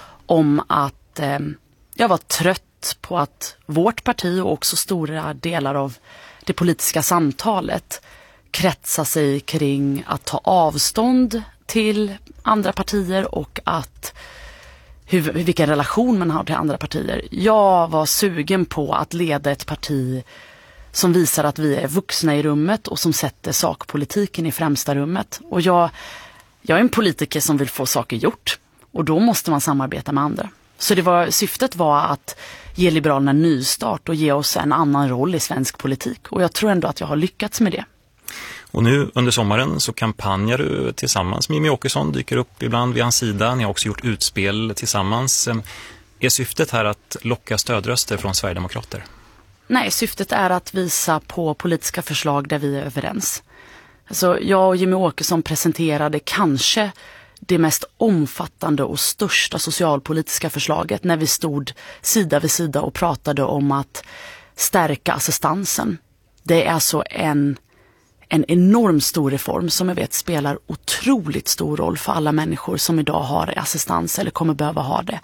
om att eh, jag var trött på att vårt parti och också stora delar av det politiska samtalet kretsar sig kring att ta avstånd till andra partier och att hur, vilken relation man har till andra partier. Jag var sugen på att leda ett parti som visar att vi är vuxna i rummet och som sätter sakpolitiken i främsta rummet. Och jag, jag är en politiker som vill få saker gjort, och då måste man samarbeta med andra. Så det var, syftet var att ge Liberalerna en nystart och ge oss en annan roll i svensk politik. Och jag tror ändå att jag har lyckats med det. Och nu under sommaren så kampanjar du tillsammans med Jimmie Åkesson, dyker upp ibland vid hans sida. Ni har också gjort utspel tillsammans. Är syftet här att locka stödröster från Sverigedemokrater? Nej, syftet är att visa på politiska förslag där vi är överens. Alltså, jag och Jimmie Åkesson presenterade kanske det mest omfattande och största socialpolitiska förslaget när vi stod sida vid sida och pratade om att stärka assistansen. Det är alltså en, en enormt stor reform som jag vet spelar otroligt stor roll för alla människor som idag har assistans eller kommer behöva ha det.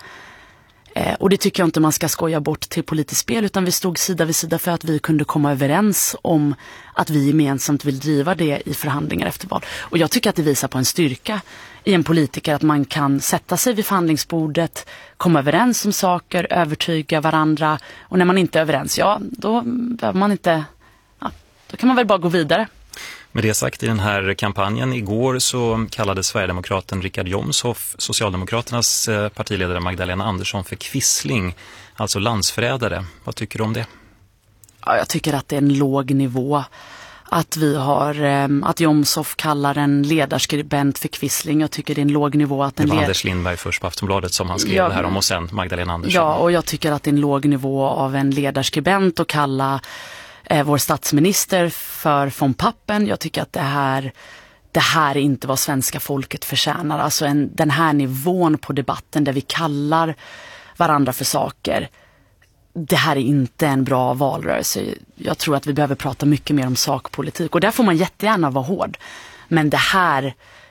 Eh, och det tycker jag inte man ska skoja bort till politiskt spel, utan vi stod sida vid sida för att vi kunde komma överens om att vi gemensamt vill driva det i förhandlingar efter val. Och jag tycker att det visar på en styrka i en politiker att man kan sätta sig vid förhandlingsbordet, komma överens om saker, övertyga varandra, och när man inte är överens, ja, då behöver man inte, ja, då kan man väl bara gå vidare. Med det sagt, i den här kampanjen igår så kallade Sverigedemokraten Richard Jomshof Socialdemokraternas partiledare Magdalena Andersson för kvissling, alltså landsförrädare. Vad tycker du om det? Ja, jag tycker att det är en låg nivå. Att vi har, att Jomshof kallar en ledarskribent för kvissling. Jag tycker det är en låg nivå. Att en det var led... Anders Lindberg först på Aftonbladet som han skrev ja, det här om, och sen Magdalena Andersson. Ja, och jag tycker att det är en låg nivå av en ledarskribent att kalla eh, vår statsminister för von Pappen. Jag tycker att det här, det här är inte vad svenska folket förtjänar. Alltså en, den här nivån på debatten där vi kallar varandra för saker. Det här är inte en bra valrörelse. Jag tror att vi behöver prata mycket mer om sakpolitik. Och där får man jättegärna vara hård. Men det här,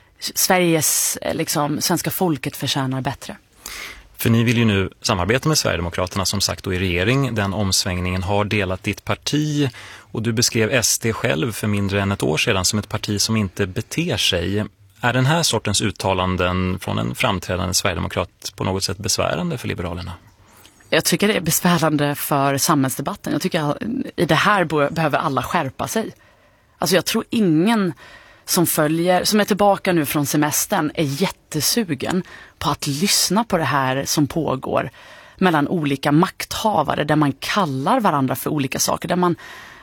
Sveriges, liksom, svenska folket förtjänar bättre. För ni vill ju nu samarbeta med Sverigedemokraterna som sagt då i regering. Den omsvängningen har delat ditt parti. Och du beskrev S D själv för mindre än ett år sedan som ett parti som inte beter sig. Är den här sortens uttalanden från en framträdande Sverigedemokrat på något sätt besvärande för Liberalerna? Jag tycker det är besvärande för samhällsdebatten. Jag tycker att i det här behöver alla skärpa sig. Alltså jag tror ingen som följer, som är tillbaka nu från semestern, är jättesugen på att lyssna på det här som pågår mellan olika makthavare, där man kallar varandra för olika saker, där man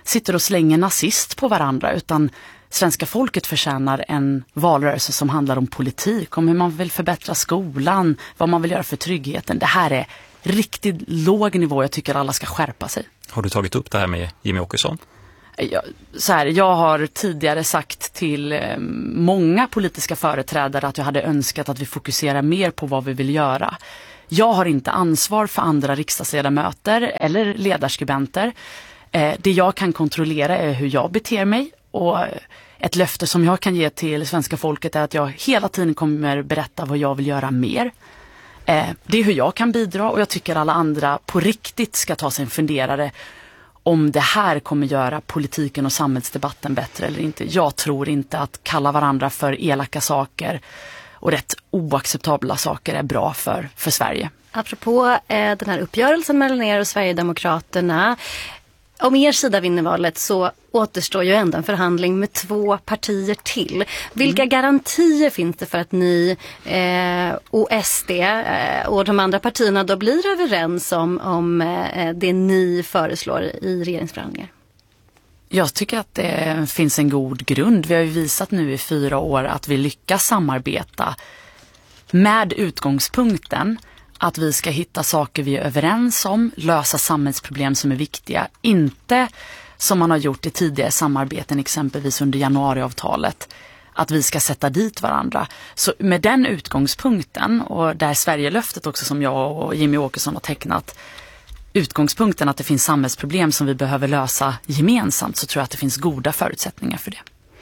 sitter och slänger nazist på varandra, utan svenska folket förtjänar en valrörelse som handlar om politik, om hur man vill förbättra skolan, vad man vill göra för tryggheten. Det här är riktigt låg nivå. Jag tycker alla ska skärpa sig. Har du tagit upp det här med Jimmie Åkesson? Jag, så här, jag har tidigare sagt till eh, många politiska företrädare att jag hade önskat att vi fokuserar mer på vad vi vill göra. Jag har inte ansvar för andra riksdagsledamöter eller ledarskribenter. Eh, det jag kan kontrollera är hur jag beter mig, och ett löfte som jag kan ge till svenska folket är att jag hela tiden kommer berätta vad jag vill göra mer. Eh, det är hur jag kan bidra, och jag tycker alla andra på riktigt ska ta sig en funderare om det här kommer göra politiken och samhällsdebatten bättre eller inte. Jag tror inte att kalla varandra för elaka saker och rätt oacceptabla saker är bra för, för Sverige. Apropå eh, den här uppgörelsen mellan er och Sverigedemokraterna. Om er sida vinner valet så återstår ju ändå en förhandling med två partier till. Vilka mm. garantier finns det för att ni eh, och S D eh, och de andra partierna då blir överens om, om eh, det ni föreslår i regeringsförhandlingar? Jag tycker att det finns en god grund. Vi har ju visat nu i fyra år att vi lyckas samarbeta med utgångspunkten att vi ska hitta saker vi är överens om, lösa samhällsproblem som är viktiga. Inte som man har gjort i tidigare samarbeten, exempelvis under januariavtalet, att vi ska sätta dit varandra. Så med den utgångspunkten, och där Sverigelöftet också som jag och Jimmie Åkesson har tecknat, utgångspunkten att det finns samhällsproblem som vi behöver lösa gemensamt, så tror jag att det finns goda förutsättningar för det.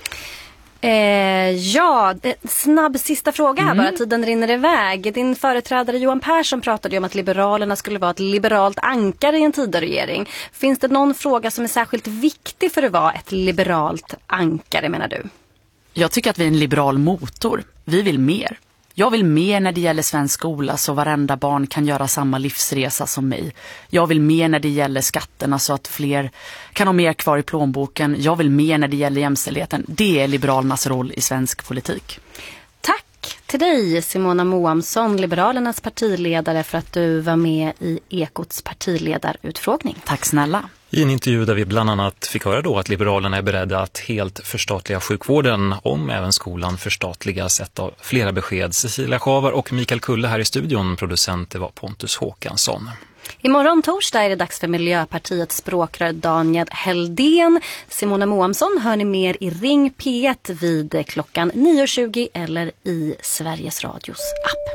Eh, ja, snabb sista fråga här mm. bara, tiden rinner iväg. Din företrädare Johan Persson pratade ju om att Liberalerna skulle vara ett liberalt ankare i en tidigare regering. Finns det någon fråga som är särskilt viktig för att vara ett liberalt ankare, menar du? Jag tycker att vi är en liberal motor. Vi vill mer. Jag vill mer när det gäller svensk skola så varenda barn kan göra samma livsresa som mig. Jag vill mer när det gäller skatterna så att fler kan ha mer kvar i plånboken. Jag vill mer när det gäller jämställdheten. Det är Liberalernas roll i svensk politik. Tack till dig Simona Moamsson, Liberalernas partiledare, för att du var med i Ekots partiledarutfrågning. Tack snälla. I en intervju där vi bland annat fick höra då att Liberalerna är beredda att helt förstatliga sjukvården om även skolan förstatligas. Ett av flera besked. Cecilia Schavar och Mikael Kulle här i studion. Producent var Pontus Håkansson. Imorgon torsdag är det dags för Miljöpartiets språkrör Daniel Heldén. Simona Moamsson hör ni mer i Ring P ett vid klockan nio tjugo eller i Sveriges Radios app.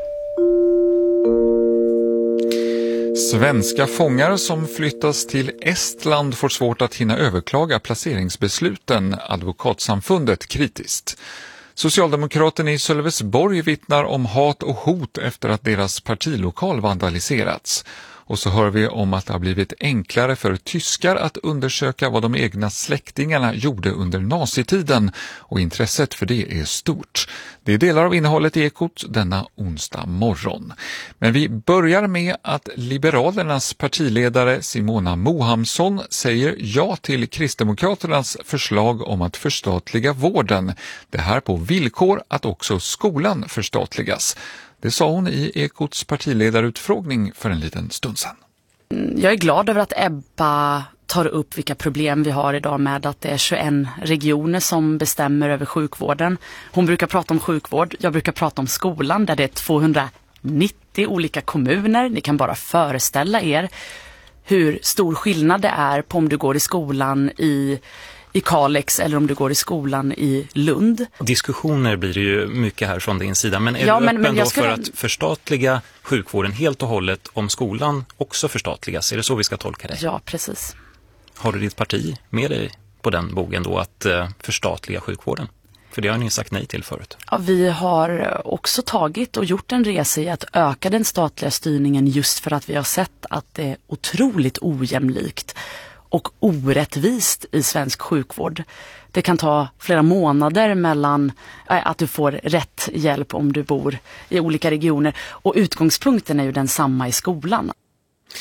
Svenska fångar som flyttas till Estland får svårt att hinna överklaga placeringsbesluten, Advokatsamfundet kritiskt. Socialdemokraten i Sölvesborg vittnar om hat och hot efter att deras partilokal vandaliserats. Och så hör vi om att det har blivit enklare för tyskar att undersöka vad de egna släktingarna gjorde under nazitiden, och intresset för det är stort. Det är delar av innehållet i Ekot denna onsdag morgon. Men vi börjar med att Liberalernas partiledare Simona Moamsson säger ja till Kristdemokraternas förslag om att förstatliga vården. Det här på villkor att också skolan förstatligas. Det sa hon i Ekots partiledarutfrågning för en liten stund sedan. Jag är glad över att Ebba tar upp vilka problem vi har idag med att det är tjugoen regioner som bestämmer över sjukvården. Hon brukar prata om sjukvård, jag brukar prata om skolan där det är tvåhundranittio olika kommuner. Ni kan bara föreställa er hur stor skillnad det är på om du går i skolan i i Kalix eller om du går i skolan i Lund. Diskussioner blir det ju mycket här från din sida, men är ja, du men, öppen men då skulle... för att förstatliga sjukvården helt och hållet om skolan också förstatligas? Är det så vi ska tolka det? Ja, precis. Har du ditt parti med dig på den bogen då att uh, förstatliga sjukvården? För det har ni sagt nej till förut. Ja, vi har också tagit och gjort en resa i att öka den statliga styrningen just för att vi har sett att det är otroligt ojämlikt och orättvist i svensk sjukvård. Det kan ta flera månader mellan äh, att du får rätt hjälp om du bor i olika regioner. Och utgångspunkten är ju densamma i skolan.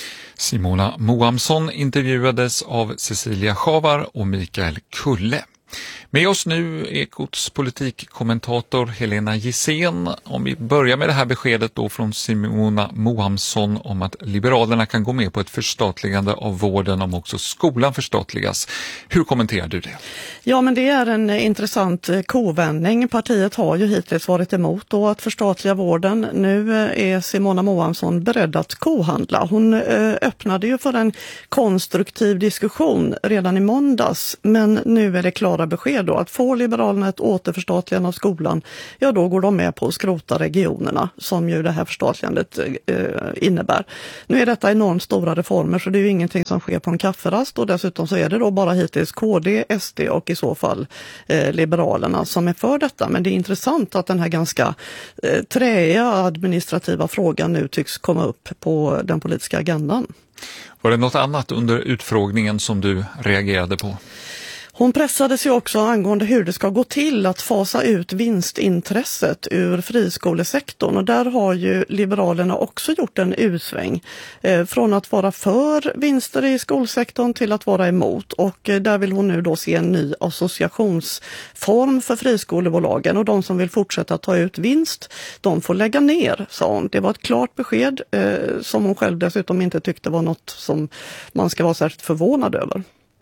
Simona Moamsson intervjuades av Cecilia Schavar och Mikael Kulle. Med oss nu Ekots politikkommentator Helena Gissén. Om vi börjar med det här beskedet då från Simona Mohamsson om att Liberalerna kan gå med på ett förstatligande av vården om också skolan förstatligas. Hur kommenterar du det? Ja, men det är en intressant kovändning. Partiet har ju hittills varit emot då att förstatliga vården. Nu är Simona Mohamsson beredd att kohandla. Hon öppnade ju för en konstruktiv diskussion redan i måndags, men nu är det klara besked då att får Liberalerna ett återförstatligande av skolan, ja då går de med på att skrota regionerna som ju det här förstatligandet eh, innebär. Nu är detta enormt stora reformer så det är ju ingenting som sker på en kafferast och dessutom så är det då bara hittills K D, S D och i så fall eh, Liberalerna som är för detta. Men det är intressant att den här ganska eh, träiga administrativa frågan nu tycks komma upp på den politiska agendan. Var det något annat under utfrågningen som du reagerade på? Hon pressades ju också angående hur det ska gå till att fasa ut vinstintresset ur friskolesektorn och där har ju Liberalerna också gjort en utsväng eh, från att vara för vinster i skolsektorn till att vara emot och eh, där vill hon nu då se en ny associationsform för friskolebolagen och de som vill fortsätta ta ut vinst, de får lägga ner, sa hon. Det var ett klart besked eh, som hon själv dessutom inte tyckte var något som man ska vara särskilt förvånad över.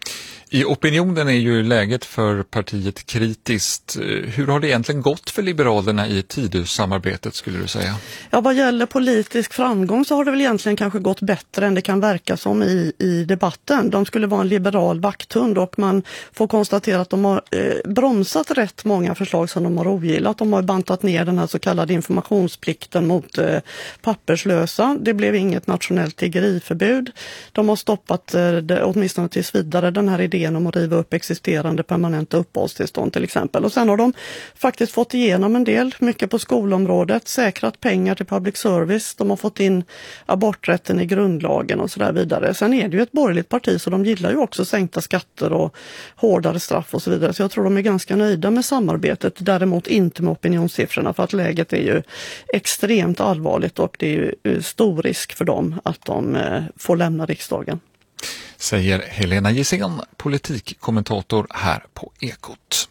I opinionen är ju läget för partiet kritiskt. Hur har det egentligen gått för Liberalerna i Tidösamarbetet skulle du säga? Ja, vad gäller politisk framgång så har det väl egentligen kanske gått bättre än det kan verka som i, i debatten. De skulle vara en liberal vakthund och man får konstatera att de har eh, bromsat rätt många förslag som de har ogillat. De har bantat ner den här så kallade informationsplikten mot eh, papperslösa. Det blev inget nationellt tiggeriförbud. De har stoppat eh, det, åtminstone tills vidare den här idén om att riva upp existerande permanenta uppehållstillstånd till exempel. Och sen har de faktiskt fått igenom en del, mycket på skolområdet, säkrat pengar till public service, de har fått in aborträtten i grundlagen och så där vidare. Sen är det ju ett borgerligt parti så de gillar ju också sänkta skatter och hårdare straff och så vidare. Så jag tror de är ganska nöjda med samarbetet, däremot inte med opinionssiffrorna för att läget är ju extremt allvarligt och det är ju stor risk för dem att de får lämna riksdagen. Säger Helena Gissén, politikkommentator här på Ekot.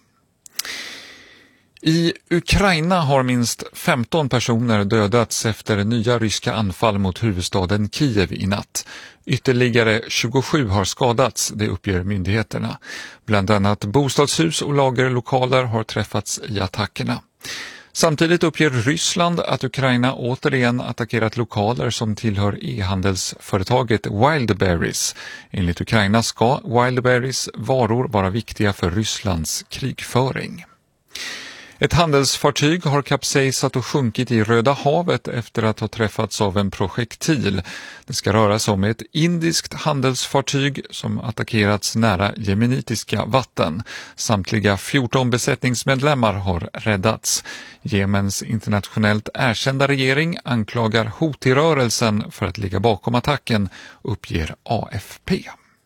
I Ukraina har minst femton personer dödats efter nya ryska anfall mot huvudstaden Kiev i natt. Ytterligare tjugosju har skadats, det uppger myndigheterna. Bland annat bostadshus och lagerlokaler har träffats i attackerna. Samtidigt uppger Ryssland att Ukraina återigen attackerat lokaler som tillhör e-handelsföretaget Wildberries. Enligt Ukraina ska Wildberries varor vara viktiga för Rysslands krigföring. Ett handelsfartyg har kapsejsat och sjunkit i Röda havet efter att ha träffats av en projektil. Det ska röra sig om ett indiskt handelsfartyg som attackerats nära jemenitiska vatten. Samtliga fjorton besättningsmedlemmar har räddats. Jemens internationellt erkända regering anklagar Houthi-rörelsen för att ligga bakom attacken, uppger A F P.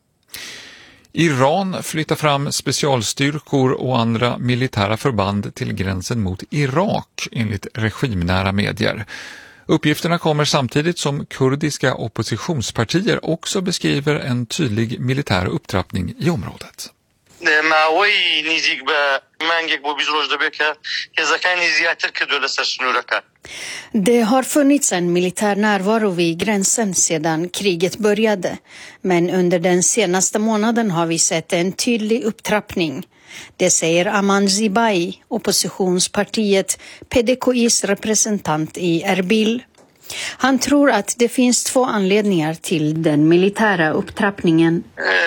Iran flyttar fram specialstyrkor och andra militära förband till gränsen mot Irak enligt regimnära medier. Uppgifterna kommer samtidigt som kurdiska oppositionspartier också beskriver en tydlig militär upptrappning i området. Det har funnits en militär närvaro vid gränsen sedan kriget började, men under den senaste månaden har vi sett en tydlig upptrappning. Det säger Aman Zibai, oppositionspartiet P D K I:s representant i Erbil. Han tror att det finns två anledningar till den militära upptrappningen.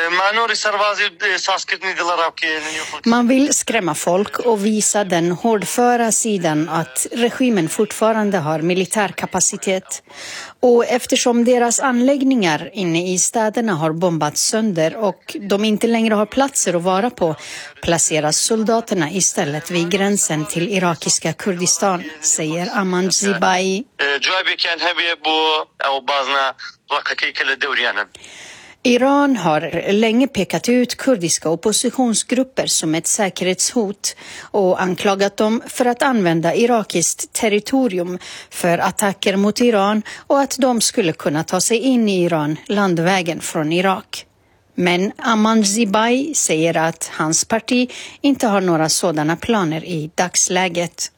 Man vill skrämma folk och visa den hårdföra sidan att regimen fortfarande har militär kapacitet. Och eftersom deras anläggningar inne i städerna har bombats sönder och de inte längre har platser att vara på, placeras soldaterna istället vid gränsen till irakiska Kurdistan, säger Aman Zibai. Iran har länge pekat ut kurdiska oppositionsgrupper som ett säkerhetshot och anklagat dem för att använda irakiskt territorium för attacker mot Iran och att de skulle kunna ta sig in i Iran landvägen från Irak. Men Aman Zibai säger att hans parti inte har några sådana planer i dagsläget.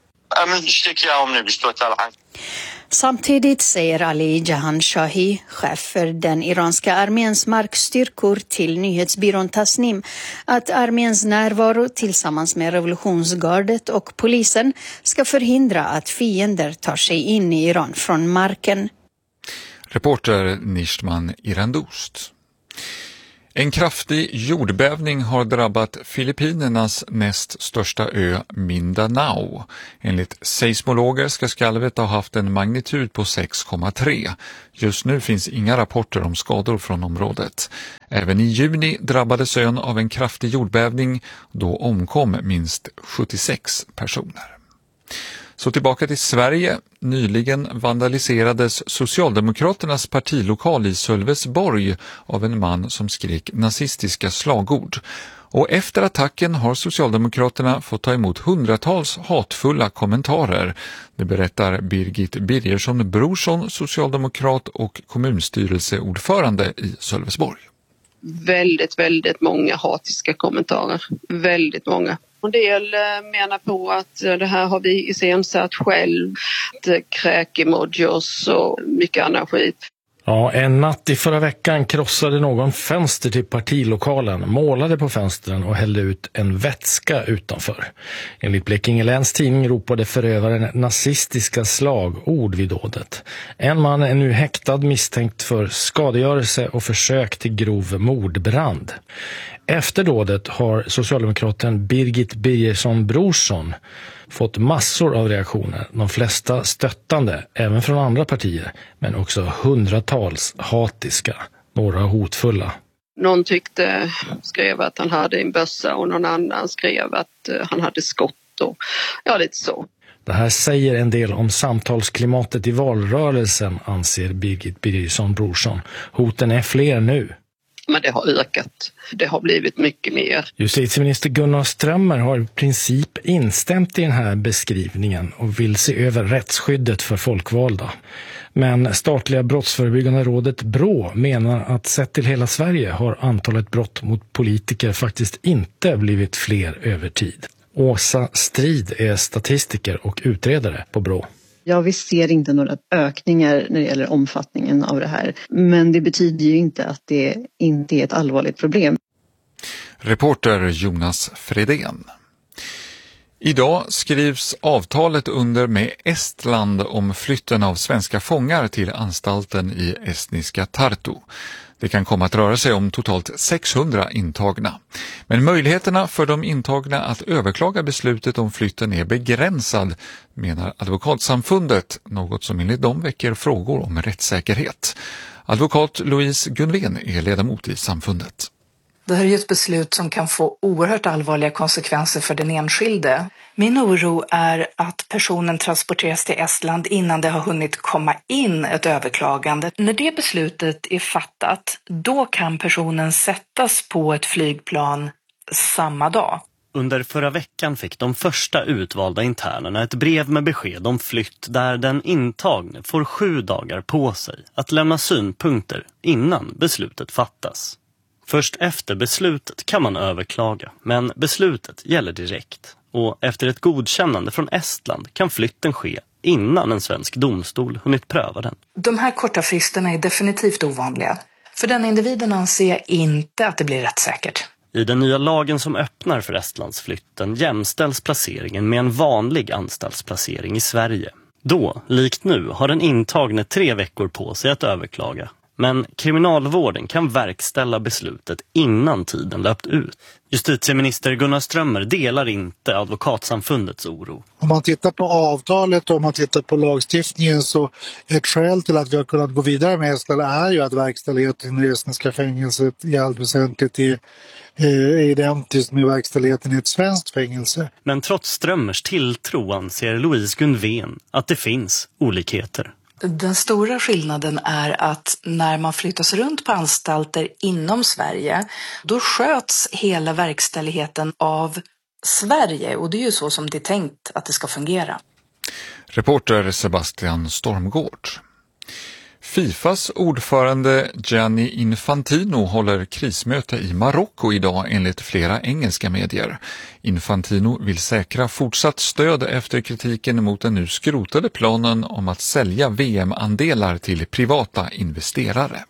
Samtidigt säger Ali Jahanshahi, chef för den iranska arméns markstyrkor, till nyhetsbyrån Tasnim att arméns närvaro tillsammans med revolutionsgardet och polisen ska förhindra att fiender tar sig in i Iran från marken. Reporter Nishtman Irandost. En kraftig jordbävning har drabbat Filippinernas näst största ö Mindanao. Enligt seismologer ska skalvet ha haft en magnitud på sex komma tre. Just nu finns inga rapporter om skador från området. Även i juni drabbades ön av en kraftig jordbävning. Då omkom minst sjuttiosex personer. Så tillbaka till Sverige. Nyligen vandaliserades Socialdemokraternas partilokal i Sölvesborg av en man som skrek nazistiska slagord. Och efter attacken har Socialdemokraterna fått ta emot hundratals hatfulla kommentarer. Det berättar Birgit Birgersson Brorsson, socialdemokrat och kommunstyrelseordförande i Sölvesborg. Väldigt, väldigt många hatiska kommentarer. Väldigt många. En del menar på att det här har vi iscensatt själv, kräk-emojis och mycket annan skit. Ja, en natt i förra veckan krossade någon fönster till partilokalen, målade på fönstren och hällde ut en vätska utanför. Enligt Blekinge Läns tidning ropade förövaren nazistiska slagord vid dådet. En man är nu häktad misstänkt för skadegörelse och försök till grov mordbrand. Efter dådet har socialdemokraten Birgit Birgersson Brorsson fått massor av reaktioner, de flesta stöttande, även från andra partier, men också hundratals hatiska, några hotfulla. Någon tyckte, skrev att han hade en bössa och någon annan skrev att han hade skott och ja, lite så. Det här säger en del om samtalsklimatet i valrörelsen, anser Birgit Birgersson Brorsson. Hoten är fler nu. Men det har ökat. Det har blivit mycket mer. Justitieminister Gunnar Strömmer har i princip instämt i den här beskrivningen och vill se över rättsskyddet för folkvalda. Men statliga brottsförebyggande rådet Brå menar att sett till hela Sverige har antalet brott mot politiker faktiskt inte blivit fler över tid. Åsa Strid är statistiker och utredare på Brå. Ja, vi ser inte några ökningar när det gäller omfattningen av det här. Men det betyder ju inte att det inte är ett allvarligt problem. Reporter Jonas Fredén. Idag skrivs avtalet under med Estland om flytten av svenska fångar till anstalten i estniska Tartu. Det kan komma att röra sig om totalt sexhundra intagna. Men möjligheterna för de intagna att överklaga beslutet om flytten är begränsad, menar Advokatsamfundet, något som enligt dem väcker frågor om rättssäkerhet. Advokat Louise Gunven är ledamot i samfundet. Det här är ett beslut som kan få oerhört allvarliga konsekvenser för den enskilde. Min oro är att personen transporteras till Estland innan det har hunnit komma in ett överklagande. När det beslutet är fattat, då kan personen sättas på ett flygplan samma dag. Under förra veckan fick de första utvalda internerna ett brev med besked om flytt där den intagne får sju dagar på sig att lämna synpunkter innan beslutet fattas. Först efter beslutet kan man överklaga, men beslutet gäller direkt. Och efter ett godkännande från Estland kan flytten ske innan en svensk domstol hunnit pröva den. De här korta fristerna är definitivt ovanliga. För den individen anser jag inte att det blir rättssäkert. I den nya lagen som öppnar för Estlandsflytten jämställs placeringen med en vanlig anstaltsplacering i Sverige. Då, likt nu, har den intagne tre veckor på sig att överklaga. Men kriminalvården kan verkställa beslutet innan tiden löpt ut. Justitieminister Gunnar Strömmer delar inte Advokatsamfundets oro. Om man tittar på avtalet och om man tittar på lagstiftningen så ett skäl till att vi har kunnat gå vidare med Estland är ju att verkställigheten i det estniska fängelset i allt väsentligt är, är identiskt med verkställigheten i ett svenskt fängelse. Men trots Strömmers tilltro anser Louise Gunven att det finns olikheter. Den stora skillnaden är att när man flyttas runt på anstalter inom Sverige, då sköts hela verkställigheten av Sverige och det är ju så som det är tänkt att det ska fungera. Reporter Sebastian Stormgård. Fifas ordförande Gianni Infantino håller krismöte i Marocko idag enligt flera engelska medier. Infantino vill säkra fortsatt stöd efter kritiken mot den nu skrotade planen om att sälja V M-andelar till privata investerare.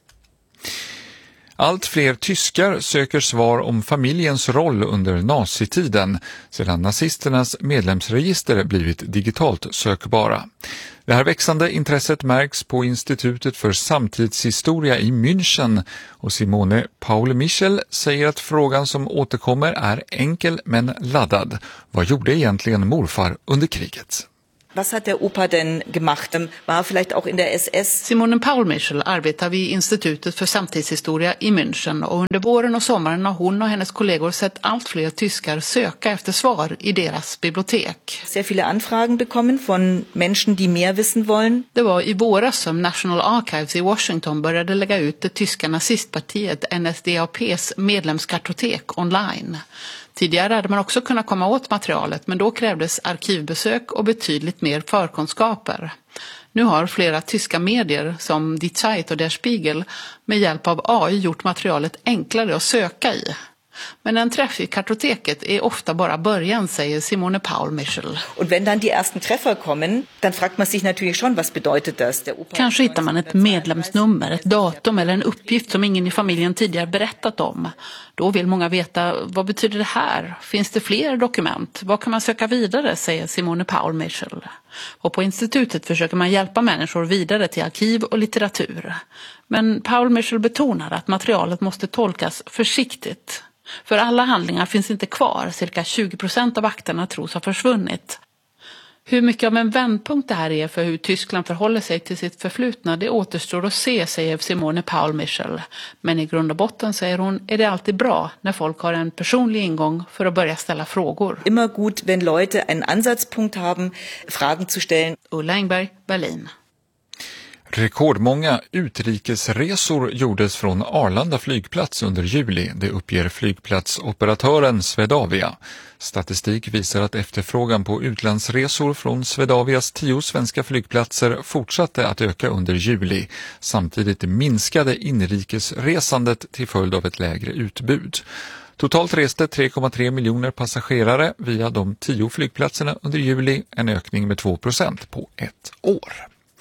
Allt fler tyskar söker svar om familjens roll under nazitiden sedan nazisternas medlemsregister blivit digitalt sökbara. Det här växande intresset märks på Institutet för samtidshistoria i München och Simone Paul-Michel säger att frågan som återkommer är enkel men laddad. Vad gjorde egentligen morfar under kriget? Was hat der Opa denn gemacht? War vielleicht auch in der S S? Simone Paul-Michel arbetar vid Institutet för samtidshistoria i München och under våren och sommaren har hon och hennes kollegor sett allt fler tyskar söka efter svar i deras bibliotek. Sehr viele Anfragen bekommen von Menschen, die mehr wissen wollen. Det var i våras som National Archives i Washington började lägga ut det tyska nazistpartiet N S D A P:s medlemskartotek online. Tidigare hade man också kunnat komma åt materialet, men då krävdes arkivbesök och betydligt mer förkunskaper. Nu har flera tyska medier som Die Zeit och Der Spiegel med hjälp av A I gjort materialet enklare att söka i. Men en träff i kartoteket är ofta bara början, säger Simone Paul-Michel. Och wenn dann die ersten Treffer kommen, dann fragt man sich natürlich schon, was bedeutet das? Der Opa Kanske hittar man ett medlemsnummer, ett datum eller en uppgift som ingen i familjen tidigare berättat om. Då vill många veta, vad betyder det här? Finns det fler dokument? Vad kan man söka vidare, säger Simone Paul-Michel. Och på institutet försöker man hjälpa människor vidare till arkiv och litteratur. Men Paul-Michel betonar att materialet måste tolkas försiktigt. För alla handlingar finns inte kvar, cirka tjugo procent av akterna tros ha försvunnit. Hur mycket av en vändpunkt det här är för hur Tyskland förhåller sig till sitt förflutna, det återstår att se, säger Simone Paul-Michel. Men i grund och botten, säger hon, är det alltid bra när folk har en personlig ingång för att börja ställa frågor. Immer gut, wenn Leute einen Ansatzpunkt haben, Fragen zu stellen. Ulla Engberg, Berlin. Rekordmånga utrikesresor gjordes från Arlanda flygplats under juli, det uppger flygplatsoperatören Swedavia. Statistik visar att efterfrågan på utlandsresor från Swedavias tio svenska flygplatser fortsatte att öka under juli. Samtidigt minskade inrikesresandet till följd av ett lägre utbud. Totalt reste tre komma tre miljoner passagerare via de tio flygplatserna under juli, en ökning med två procent på ett år.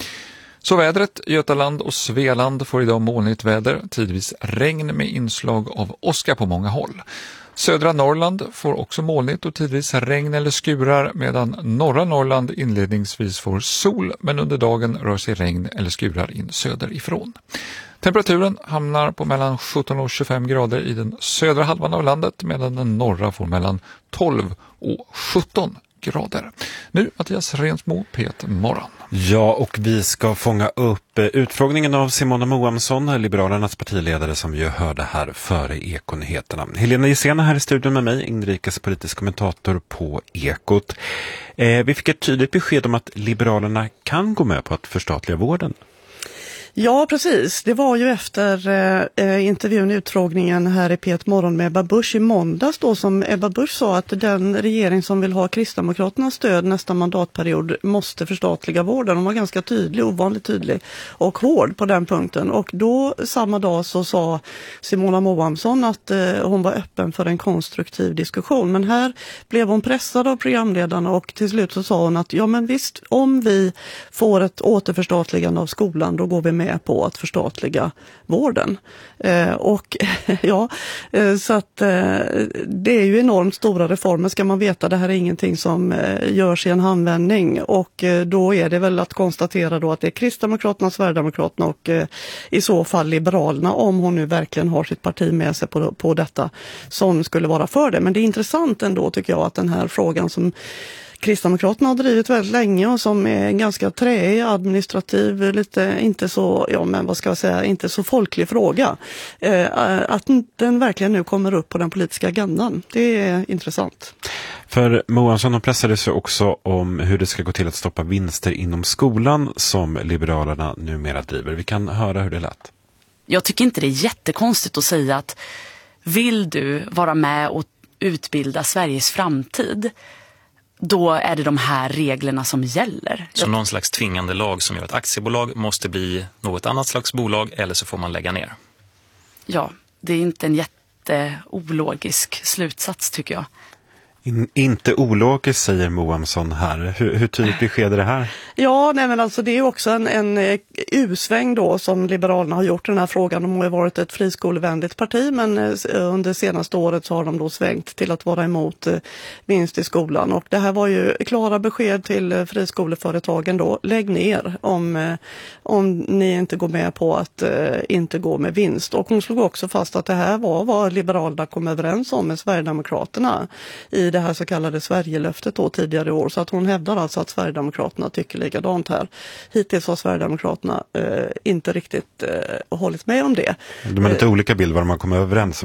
Så vädret, Götaland och Svealand får idag molnigt väder, tidvis regn med inslag av åska på många håll. Södra Norrland får också molnigt och tidvis regn eller skurar, medan norra Norrland inledningsvis får sol, men under dagen rör sig regn eller skurar in söderifrån. Temperaturen hamnar på mellan sjutton och tjugofem grader i den södra halvan av landet, medan den norra får mellan tolv och sjutton grader. Nu Mattias Rensmo, P ett Morgon. Ja, och vi ska fånga upp utfrågningen av Simona Moamsson, Liberalernas partiledare, som vi hörde här före Ekonyheterna. Helena Gissena här i studion med mig, inrikespolitisk kommentator på Ekot. Eh, vi fick ett tydligt besked om att Liberalerna kan gå med på att förstatliga vården. Ja, precis. Det var ju efter eh, intervjun, utfrågningen här i P ett Morgon med Ebba Busch i måndags då, som Ebba Busch sa att den regering som vill ha Kristdemokraternas stöd nästa mandatperiod måste förstatliga vården. De var ganska tydlig, ovanligt tydlig och hård på den punkten. Och då samma dag så sa Simona Moamsson att eh, hon var öppen för en konstruktiv diskussion. Men här blev hon pressad av programledarna och till slut så sa hon att ja men visst, om vi får ett återförstatligande av skolan då går vi med på att förstatliga vården. Eh, och ja, eh, så att eh, det är ju enormt stora reformer, ska man veta. Det här är ingenting som eh, görs i en handvändning, och eh, då är det väl att konstatera då att det är Kristdemokraterna, Sverigedemokraterna och eh, i så fall Liberalerna, om hon nu verkligen har sitt parti med sig på, på detta, som skulle vara för det. Men det är intressant ändå, tycker jag, att den här frågan som Kristdemokraterna har drivit väldigt länge och som är en ganska träig, administrativ, lite inte så, ja men vad ska jag säga, inte så folklig fråga. Eh, att den verkligen nu kommer upp på den politiska agendan, det är intressant. För Moamsson pressade sig också om hur det ska gå till att stoppa vinster inom skolan som Liberalerna numera driver. Vi kan höra hur det lät. Jag tycker inte det är jättekonstigt att säga att vill du vara med och utbilda Sveriges framtid, då är det de här reglerna som gäller. Så någon slags tvingande lag som gör att aktiebolag måste bli något annat slags bolag eller så får man lägga ner? Ja, det är inte en jätteologisk slutsats tycker jag. In, inte ologiskt, säger Moamsson här. Hur, hur tydligt besked är det här? Ja, nej men alltså det är också en, en U-sväng då som Liberalerna har gjort i den här frågan. De har ju varit ett friskolevänligt parti, men under senaste året så har de då svängt till att vara emot vinst i skolan. Och det här var ju klara besked till friskoleföretagen då. Lägg ner om, om ni inte går med på att uh, inte gå med vinst. Och hon slog också fast att det här var vad Liberalerna kom överens om med Sverigedemokraterna i det här så kallade Sverigelöftet då tidigare i år. Så att hon hävdar alltså att Sverigedemokraterna tycker likadant här. Hittills har Sverigedemokraterna eh, inte riktigt eh, hållit med om det. De har lite olika bild vad de har kommit överens